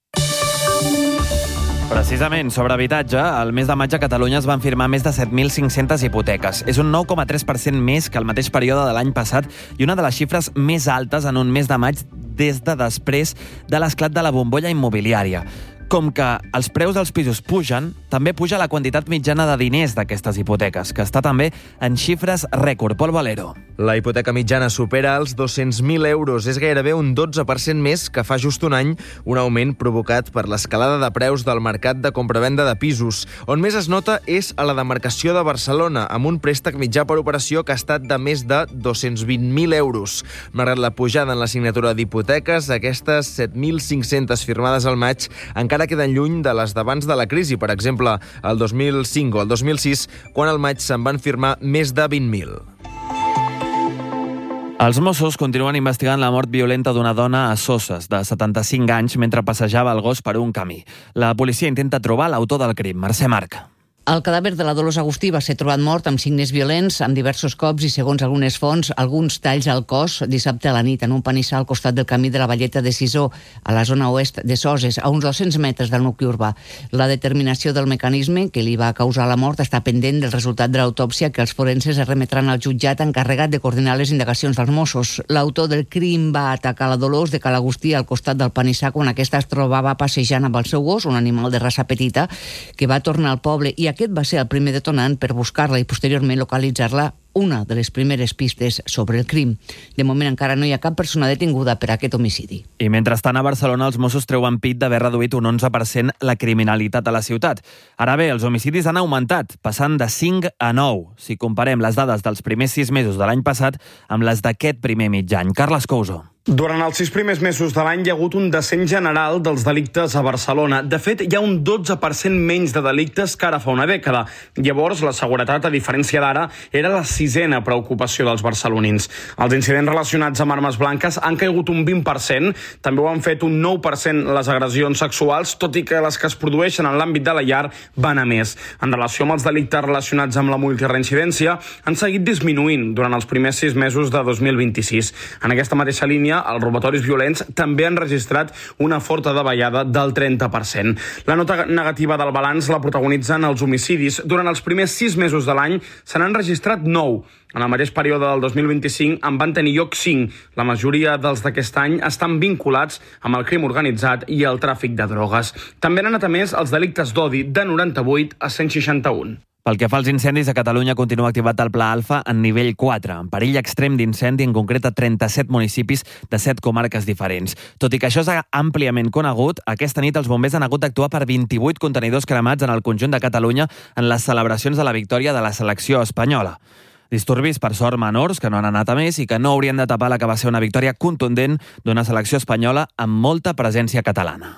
Precisament, sobre habitatge, el mes de maig a Catalunya es van firmar més de 7.500 hipoteques. És un 9,3% més que el mateix període de l'any passat i una de les xifres més altes en un mes de maig des de després de l'esclat de la bombolla immobiliària. Com que els preus dels pisos pugen, també puja la quantitat mitjana de diners d'aquestes hipoteques, que està també en xifres rècord. Pol Valero. La hipoteca mitjana supera els 200.000 euros. És gairebé un 12% més que fa just un any, un augment provocat per l'escalada de preus del mercat de compravenda de pisos. On més es nota és a la demarcació de Barcelona, amb un préstec mitjà per operació que ha estat de més de 220.000 euros. Malgrat la pujada en la signatura d'hipoteques, aquestes 7.500 firmades al maig encara queden lluny de les d'abans de la crisi, per exemple, el 2005 o el 2006, quan al maig se'n van firmar més de 20.000. Els Mossos continuen investigant la mort violenta d'una dona a Soses, de 75 anys, mentre passejava el gos per un camí. La policia intenta trobar l'autor del crim, Mercè Marc. El cadàver de la Dolors Agustí va ser trobat mort amb signes violents, amb diversos cops i, segons algunes fonts, alguns talls al cos dissabte a la nit en un panissar al costat del camí de la Valleta de Sisó, a la zona oest de Soses, a uns 200 metres del nucli urbà. La determinació del mecanisme que li va causar la mort està pendent del resultat de l'autòpsia que els forenses es remetran al jutjat encarregat de coordinar les indagacions dels Mossos. L'autor del crim va atacar la Dolors de Ca l'Agustí al costat del panissar quan aquesta es trobava passejant amb el seu gos, un animal de raça petita, que va tornar al poble, i aquest va ser el primer detonant per buscar-la i posteriorment localitzar-la, una de les primeres pistes sobre el crim. De moment encara no hi ha cap persona detinguda per aquest homicidi. I mentrestant a Barcelona els Mossos treuen pit d'haver reduït un 11% la criminalitat a la ciutat. Ara bé, els homicidis han augmentat, passant de 5 a 9, si comparem les dades dels primers 6 mesos de l'any passat amb les d'aquest primer mig any. Carles Couso. Durant els 6 primers mesos de l'any hi ha hagut un descens general dels delictes a Barcelona. De fet, hi ha un 12% menys de delictes que ara fa una dècada. Llavors, la seguretat, a diferència d'ara, era la 6ª preocupació dels barcelonins. Els incidents relacionats amb armes blanques han caigut un 20%, també ho han fet un 9% les agressions sexuals, tot i que les que es produeixen en l'àmbit de la llar van a més. En relació amb els delictes relacionats amb la multireincidència, han seguit disminuint durant els primers 6 mesos de 2026. En aquesta mateixa línia, els robatoris violents també han registrat una forta davallada del 30%. La nota negativa del balanç la protagonitzen els homicidis. Durant els primers 6 mesos de l'any se n'han registrat 9. En el mateix període del 2025 en van tenir lloc 5. La majoria dels d'aquest any estan vinculats amb el crim organitzat i el tràfic de drogues. També han anat a més els delictes d'odi, de 98 a 161. Pel que fa als incendis, a Catalunya continua activat el Pla Alfa en nivell 4, en perill extrem d'incendi, en concret a 37 municipis de 7 comarques diferents. Tot i que això és àmpliament conegut, aquesta nit els bombers han hagut d'actuar per 28 contenidors cremats en el conjunt de Catalunya en les celebracions de la victòria de la selecció espanyola. Disturbis, per sort, menors, que no han anat a més i que no haurien de tapar la que va ser una victòria contundent d'una selecció espanyola amb molta presència catalana.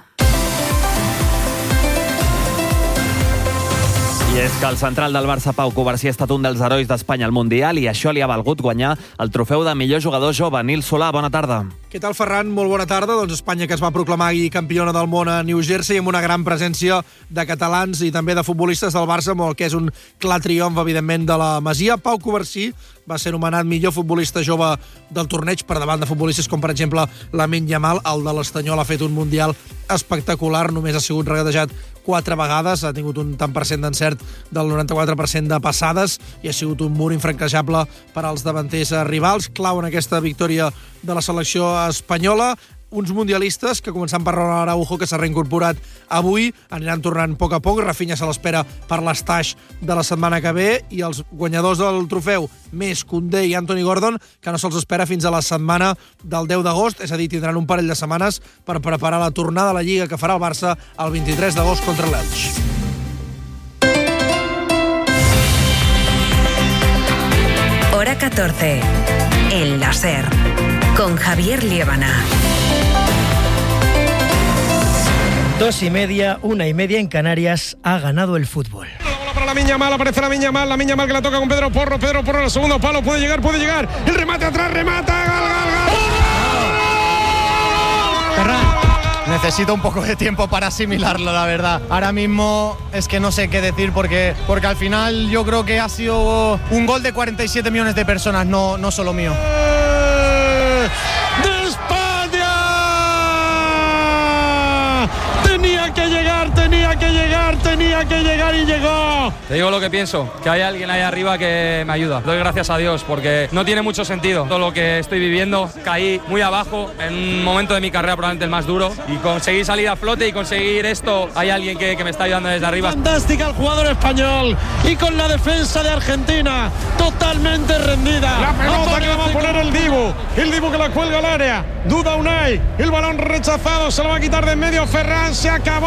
I és que el central del Barça, Pau Covarsí, ha estat un dels herois d'Espanya al Mundial i això li ha valgut guanyar el trofeu de millor jugador jove. Nil Solà, bona tarda. Què tal, Ferran? Molt bona tarda. Doncs Espanya, que es va proclamar campiona del món a New Jersey, amb una gran presència de catalans i també de futbolistes del Barça, amb el que és un clar triomf, evidentment, de la Masia. Pau Covarsí, va ser nomenat millor futbolista jove del torneig per davant de futbolistes com, per exemple, Lamine Yamal. El de l'Estanyol ha fet un Mundial espectacular, només ha sigut regatejat 4 vegades, ha tingut un tant per cent d'encert del 94% de passades i ha sigut un mur infranquejable per als davanters rivals. Clau en aquesta victòria de la selecció espanyola. Uns mundialistes que, començant per Ronald Araujo, que s'ha reincorporat avui, aniran tornant a poc. Rafinha se l'espera per l'estaix de la setmana que ve, i els guanyadors del trofeu, més Koundé i Anthony Gordon, que no se'ls espera fins a la setmana del 10 d'agost, és a dir, tindran un parell de setmanes per preparar la tornada a la Lliga que farà el Barça el 23 d'agost contra l'Elx. Hora 14. El láser. Con Javier Liébana. 2:30, 1:30 en Canarias, ha ganado el fútbol. Para Lamine Yamal, aparece Lamine Yamal que la toca con Pedro Porro en el segundo palo, puede llegar, el remate atrás, remata, gol. Ferran, necesito un poco de tiempo para asimilarlo, la verdad. Ahora mismo es que no sé qué decir porque al final yo creo que ha sido un gol de 47 millones de personas, no solo mío. ¡De España! Tenía que llegar y llegó. Te digo lo que pienso, que hay alguien ahí arriba que me ayuda. Doy gracias a Dios porque no tiene mucho sentido todo lo que estoy viviendo. Caí muy abajo en un momento de mi carrera probablemente el más duro y conseguí salir a flote y conseguir esto. Hay alguien que me está ayudando desde arriba. Fantástica el jugador español y con la defensa de Argentina totalmente rendida. La pelota que la va a poner el Dibu que la cuelga al área. Duda Unai, el balón rechazado, se lo va a quitar de en medio Ferran, se acabó.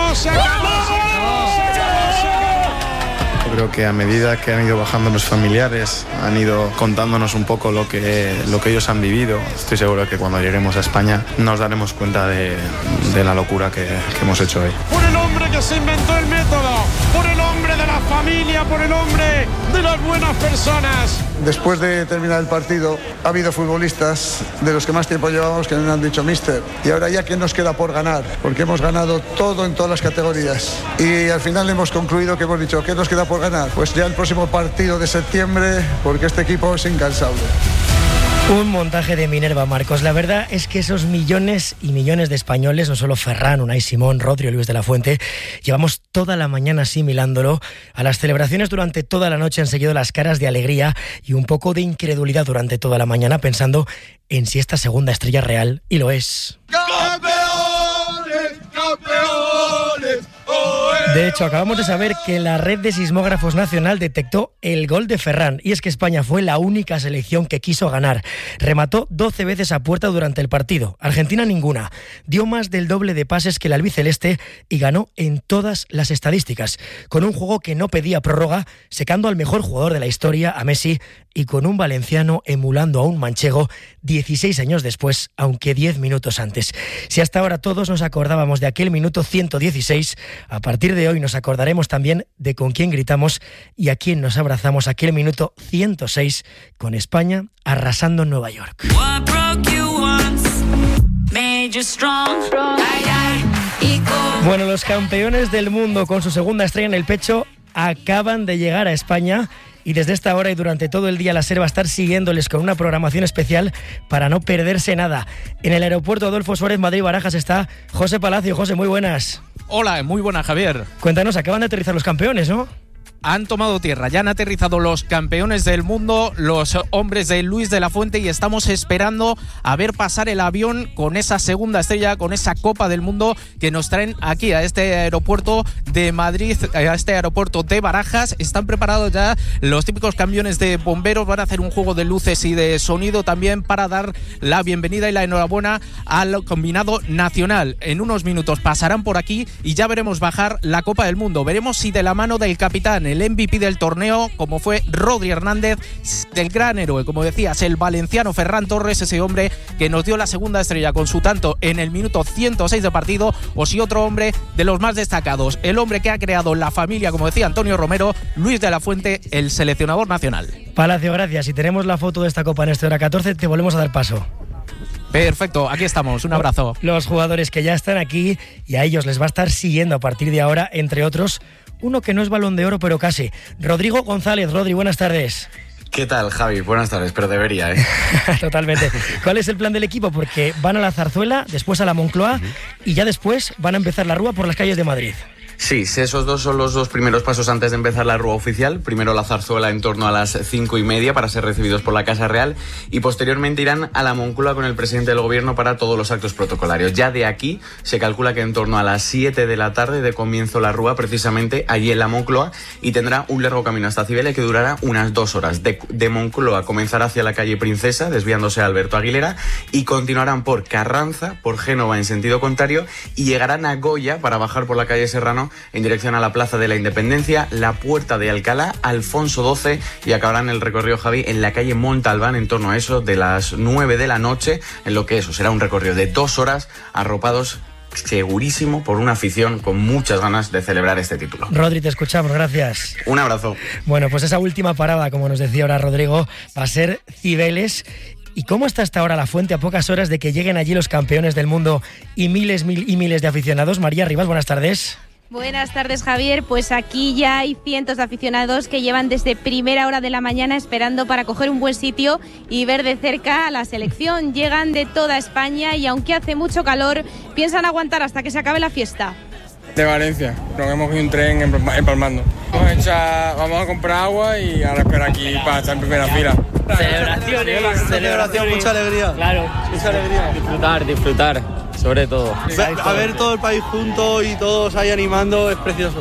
Yo creo que a medida que han ido bajando los familiares, han ido contándonos un poco lo que ellos han vivido. Estoy seguro de que cuando lleguemos a España nos daremos cuenta de la locura que hemos hecho hoy. Por el hombre que se inventó el método, por el hombre de la familia, por el hombre de las buenas personas. Después de terminar el partido, ha habido futbolistas de los que más tiempo llevamos que nos han dicho míster. Y ahora ya, ¿qué nos queda por ganar? Porque hemos ganado todo en todas las categorías. Y al final hemos concluido que hemos dicho, ¿qué nos queda por ganar? Pues ya el próximo partido de septiembre, porque este equipo es incansable. Un montaje de Minerva, Marcos. La verdad es que esos millones y millones de españoles, no solo Ferran, Unai Simón, Rodri o Luis de la Fuente, llevamos toda la mañana asimilándolo. A las celebraciones durante toda la noche han seguido las caras de alegría y un poco de incredulidad durante toda la mañana, pensando en si esta segunda estrella es real, y lo es. ¡Campeones! ¡Campeones! De hecho, acabamos de saber que la red de sismógrafos nacional detectó el gol de Ferran, y es que España fue la única selección que quiso ganar. Remató 12 veces a puerta durante el partido, Argentina ninguna. Dio más del doble de pases que el albiceleste y ganó en todas las estadísticas, con un juego que no pedía prórroga, secando al mejor jugador de la historia, a Messi, y con un valenciano emulando a un manchego 16 años después, aunque 10 minutos antes. Si hasta ahora todos nos acordábamos de aquel minuto 116, a partir de hoy nos acordaremos también de con quién gritamos y a quién nos abrazamos aquel minuto 106, con España arrasando en Nueva York. Bueno, los campeones del mundo con su segunda estrella en el pecho acaban de llegar a España, y desde esta hora y durante todo el día la SER va a estar siguiéndoles con una programación especial para no perderse nada. En el aeropuerto Adolfo Suárez, Madrid-Barajas, está José Palacio. José, muy buenas. Hola, muy buenas, Javier. Cuéntanos, acaban de aterrizar los campeones, ¿no? Han tomado tierra, ya han aterrizado los campeones del mundo, los hombres de Luis de la Fuente, y estamos esperando a ver pasar el avión con esa segunda estrella, con esa Copa del Mundo que nos traen aquí a este aeropuerto de Madrid, a este aeropuerto de Barajas. Están preparados ya los típicos camiones de bomberos, van a hacer un juego de luces y de sonido también para dar la bienvenida y la enhorabuena al combinado nacional. En unos minutos pasarán por aquí y ya veremos bajar la Copa del Mundo. Veremos si de la mano del capitán, el MVP del torneo, como fue Rodri Hernández, del gran héroe, como decías, el valenciano Ferran Torres, ese hombre que nos dio la segunda estrella con su tanto en el minuto 106 de partido, o si otro hombre de los más destacados, el hombre que ha creado la familia, como decía Antonio Romero, Luis de la Fuente, el seleccionador nacional. Palacio, gracias. Si tenemos la foto de esta Copa en esta hora 14, te volvemos a dar paso. Perfecto, aquí estamos, un abrazo. Los jugadores que ya están aquí, y a ellos les va a estar siguiendo a partir de ahora, entre otros, uno que no es Balón de Oro, pero casi. Rodrigo González. Rodri, buenas tardes. ¿Qué tal, Javi? Buenas tardes, pero debería, ¿eh? Totalmente. ¿Cuál es el plan del equipo? Porque van a la Zarzuela, después a la Moncloa y ya después van a empezar la Rúa por las calles de Madrid. Sí, esos dos son los dos primeros pasos antes de empezar la Rúa oficial. Primero la Zarzuela en torno a las 5:30 para ser recibidos por la Casa Real y posteriormente irán a la Moncloa con el presidente del gobierno para todos los actos protocolarios. Ya de aquí se calcula que en torno a las 7 de la tarde de comienzo la Rúa, precisamente allí en la Moncloa, y tendrá un largo camino hasta Cibeles que durará unas 2 horas. De Moncloa comenzará hacia la calle Princesa, desviándose a Alberto Aguilera, y continuarán por Carranza, por Génova en sentido contrario, y llegarán a Goya para bajar por la calle Serrano en dirección a la Plaza de la Independencia, la Puerta de Alcalá, Alfonso XII, y acabarán el recorrido, Javi, en la calle Montalbán en torno a eso de las 9 de la noche, en lo que eso será un recorrido de 2 horas arropados segurísimo por una afición con muchas ganas de celebrar este título. Rodri, te escuchamos, gracias. Un abrazo. Bueno, pues esa última parada, como nos decía ahora Rodrigo, va a ser Cibeles. ¿Y cómo está hasta ahora la Fuente a pocas horas de que lleguen allí los campeones del mundo y miles de aficionados? María Rivas, buenas tardes. Buenas tardes, Javier. Pues aquí ya hay cientos de aficionados que llevan desde primera hora de la mañana esperando para coger un buen sitio y ver de cerca a la selección. Llegan de toda España y aunque hace mucho calor, piensan aguantar hasta que se acabe la fiesta. De Valencia, nos hemos cogido un tren empalmando. Vamos a comprar agua y ahora esperar aquí para estar en primera fila. Celebración, mucha alegría. Claro, mucha alegría. Disfrutar. Sobre todo. A ver todo el país junto y todos ahí animando, es precioso.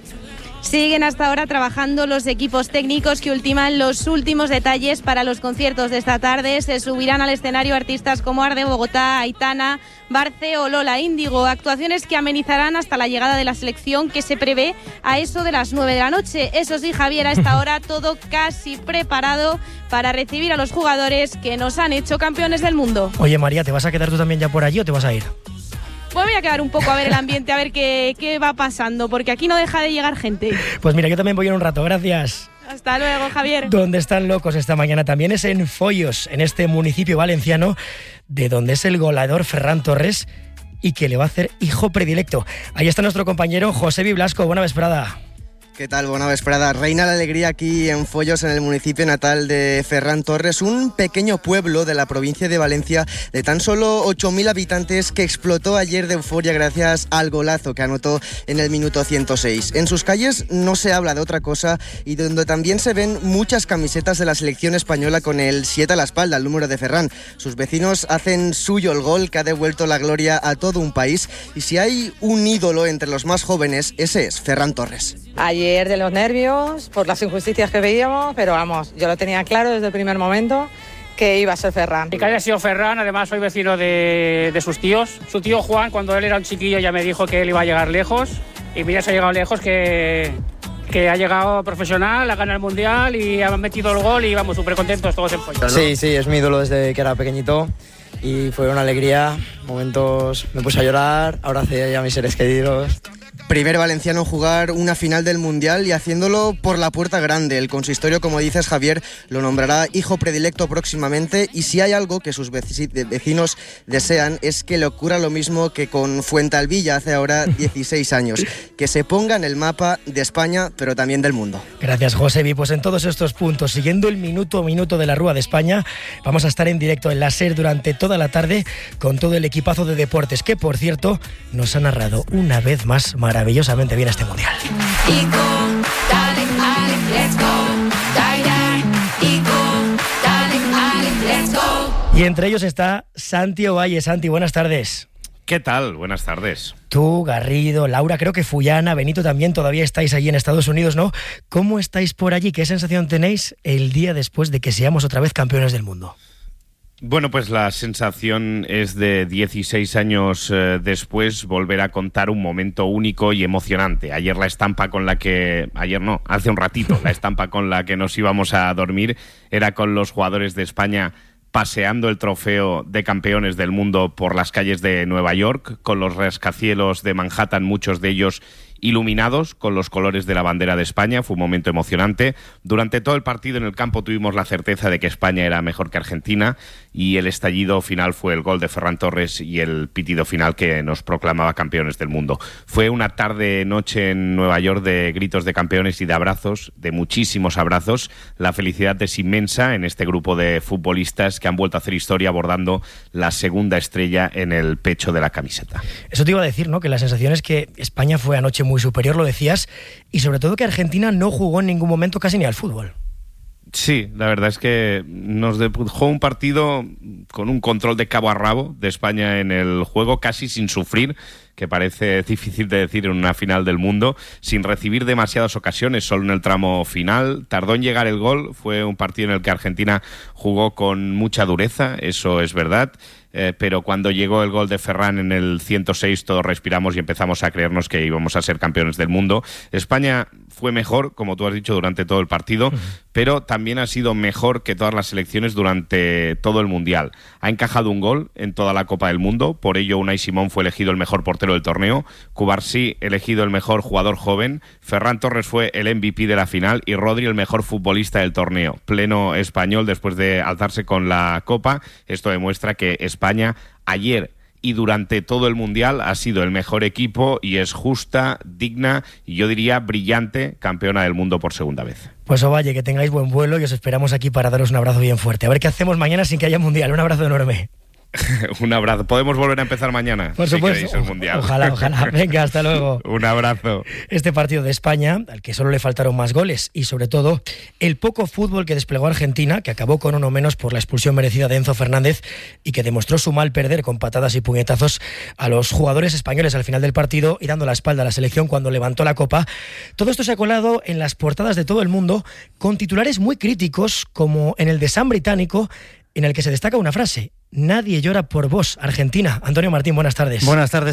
Siguen hasta ahora trabajando los equipos técnicos que ultiman los últimos detalles para los conciertos de esta tarde. Se subirán al escenario artistas como Arde Bogotá, Aitana, Barce o Lola Índigo. Actuaciones que amenizarán hasta la llegada de la selección, que se prevé a eso de las 9 de la noche. Eso sí, Javier, a esta hora todo casi preparado para recibir a los jugadores que nos han hecho campeones del mundo. Oye, María, ¿te vas a quedar tú también ya por allí o te vas a ir? Pues voy a quedar un poco a ver el ambiente, a ver qué va pasando, porque aquí no deja de llegar gente. Pues mira, yo también voy en un rato, gracias. Hasta luego, Javier. Donde están locos esta mañana también es en Foios, en este municipio valenciano, de donde es el goleador Ferran Torres y que le va a hacer hijo predilecto. Ahí está nuestro compañero Josebi Blasco, buena vesprada. ¿Qué tal? Buena vesprada. Reina la alegría aquí en Foios, en el municipio natal de Ferran Torres, un pequeño pueblo de la provincia de Valencia de tan solo 8.000 habitantes que explotó ayer de euforia gracias al golazo que anotó en el minuto 106. En sus calles no se habla de otra cosa y donde también se ven muchas camisetas de la selección española con el 7 a la espalda, el número de Ferran. Sus vecinos hacen suyo el gol que ha devuelto la gloria a todo un país y si hay un ídolo entre los más jóvenes, ese es Ferran Torres. Ayer de los nervios, por las injusticias que veíamos, pero vamos, yo lo tenía claro desde el primer momento que iba a ser Ferran. Y que haya sido Ferran, además soy vecino de sus tíos. Su tío Juan, cuando él era un chiquillo, ya me dijo que él iba a llegar lejos. Y mira, se ha llegado lejos, que ha llegado profesional, ha ganado el Mundial y ha metido el gol y vamos, súper contentos todos en Foios. Sí, es mi ídolo desde que era pequeñito y fue una alegría. Momentos me puse a llorar, abracé a mis seres queridos. Primer valenciano en jugar una final del Mundial y haciéndolo por la puerta grande. El consistorio, como dices, Javier, lo nombrará hijo predilecto próximamente y si hay algo que sus vecinos desean es que le ocurra lo mismo que con Fuentealbilla hace ahora 16 años, que se ponga en el mapa de España, pero también del mundo. Gracias, Josebi. Pues en todos estos puntos, siguiendo el minuto a minuto de la Rúa de España, vamos a estar en directo en la SER durante toda la tarde con todo el equipazo de deportes, que por cierto nos ha narrado una vez más maravillosamente bien este Mundial. Y entre ellos está Santi Ovalle. Santi, buenas tardes. ¿Qué tal? Buenas tardes. Tú, Garrido, Laura, creo que Fullana, Benito también, todavía estáis allí en Estados Unidos, ¿no? ¿Cómo estáis por allí? ¿Qué sensación tenéis el día después de que seamos otra vez campeones del mundo? Bueno, pues la sensación es de 16 años después volver a contar un momento único y emocionante. Ayer la estampa con la que... Ayer no, hace un ratito, la estampa con la que nos íbamos a dormir era con los jugadores de España paseando el trofeo de campeones del mundo por las calles de Nueva York, con los rascacielos de Manhattan, muchos de ellos iluminados con los colores de la bandera de España. Fue un momento emocionante. Durante todo el partido en el campo tuvimos la certeza de que España era mejor que Argentina, y el estallido final fue el gol de Ferran Torres y el pitido final que nos proclamaba campeones del mundo. Fue una tarde-noche en Nueva York de gritos de campeones y de abrazos, de muchísimos abrazos. La felicidad es inmensa en este grupo de futbolistas que han vuelto a hacer historia bordando la segunda estrella en el pecho de la camiseta. Eso te iba a decir, ¿no? Que la sensación es que España fue anoche muy superior, lo decías, y sobre todo que Argentina no jugó en ningún momento casi ni al fútbol. Sí, la verdad es que nos dejó un partido con un control de cabo a rabo de España en el juego, casi sin sufrir, que parece difícil de decir en una final del mundo, sin recibir demasiadas ocasiones, solo en el tramo final. Tardó en llegar el gol, fue un partido en el que Argentina jugó con mucha dureza, eso es verdad, pero cuando llegó el gol de Ferran en el 106 todos respiramos y empezamos a creernos que íbamos a ser campeones del mundo. España fue mejor, como tú has dicho, durante todo el partido, pero también ha sido mejor que todas las selecciones durante todo el Mundial. Ha encajado un gol en toda la Copa del Mundo, por ello Unai Simón fue elegido el mejor portero del torneo, Cubarsí elegido el mejor jugador joven, Ferran Torres fue el MVP de la final y Rodri el mejor futbolista del torneo. Pleno español después de alzarse con la Copa. Esto demuestra que España ayer y durante todo el Mundial ha sido el mejor equipo y es justa, digna y yo diría brillante campeona del mundo por segunda vez. Pues Ovalle, que tengáis buen vuelo y os esperamos aquí para daros un abrazo bien fuerte. A ver qué hacemos mañana sin que haya Mundial. Un abrazo enorme. Un abrazo. ¿Podemos volver a empezar mañana? Por supuesto. Si el mundial. Ojalá. Venga, hasta luego. Un abrazo. Este partido de España, al que solo le faltaron más goles y sobre todo el poco fútbol que desplegó Argentina, que acabó con uno menos por la expulsión merecida de Enzo Fernández y que demostró su mal perder con patadas y puñetazos a los jugadores españoles al final del partido y dando la espalda a la selección cuando levantó la copa. Todo esto se ha colado en las portadas de todo el mundo con titulares muy críticos, como en el de Sun británico, en el que se destaca una frase: nadie llora por vos, Argentina. Antonio Martín, buenas tardes. Buenas tardes.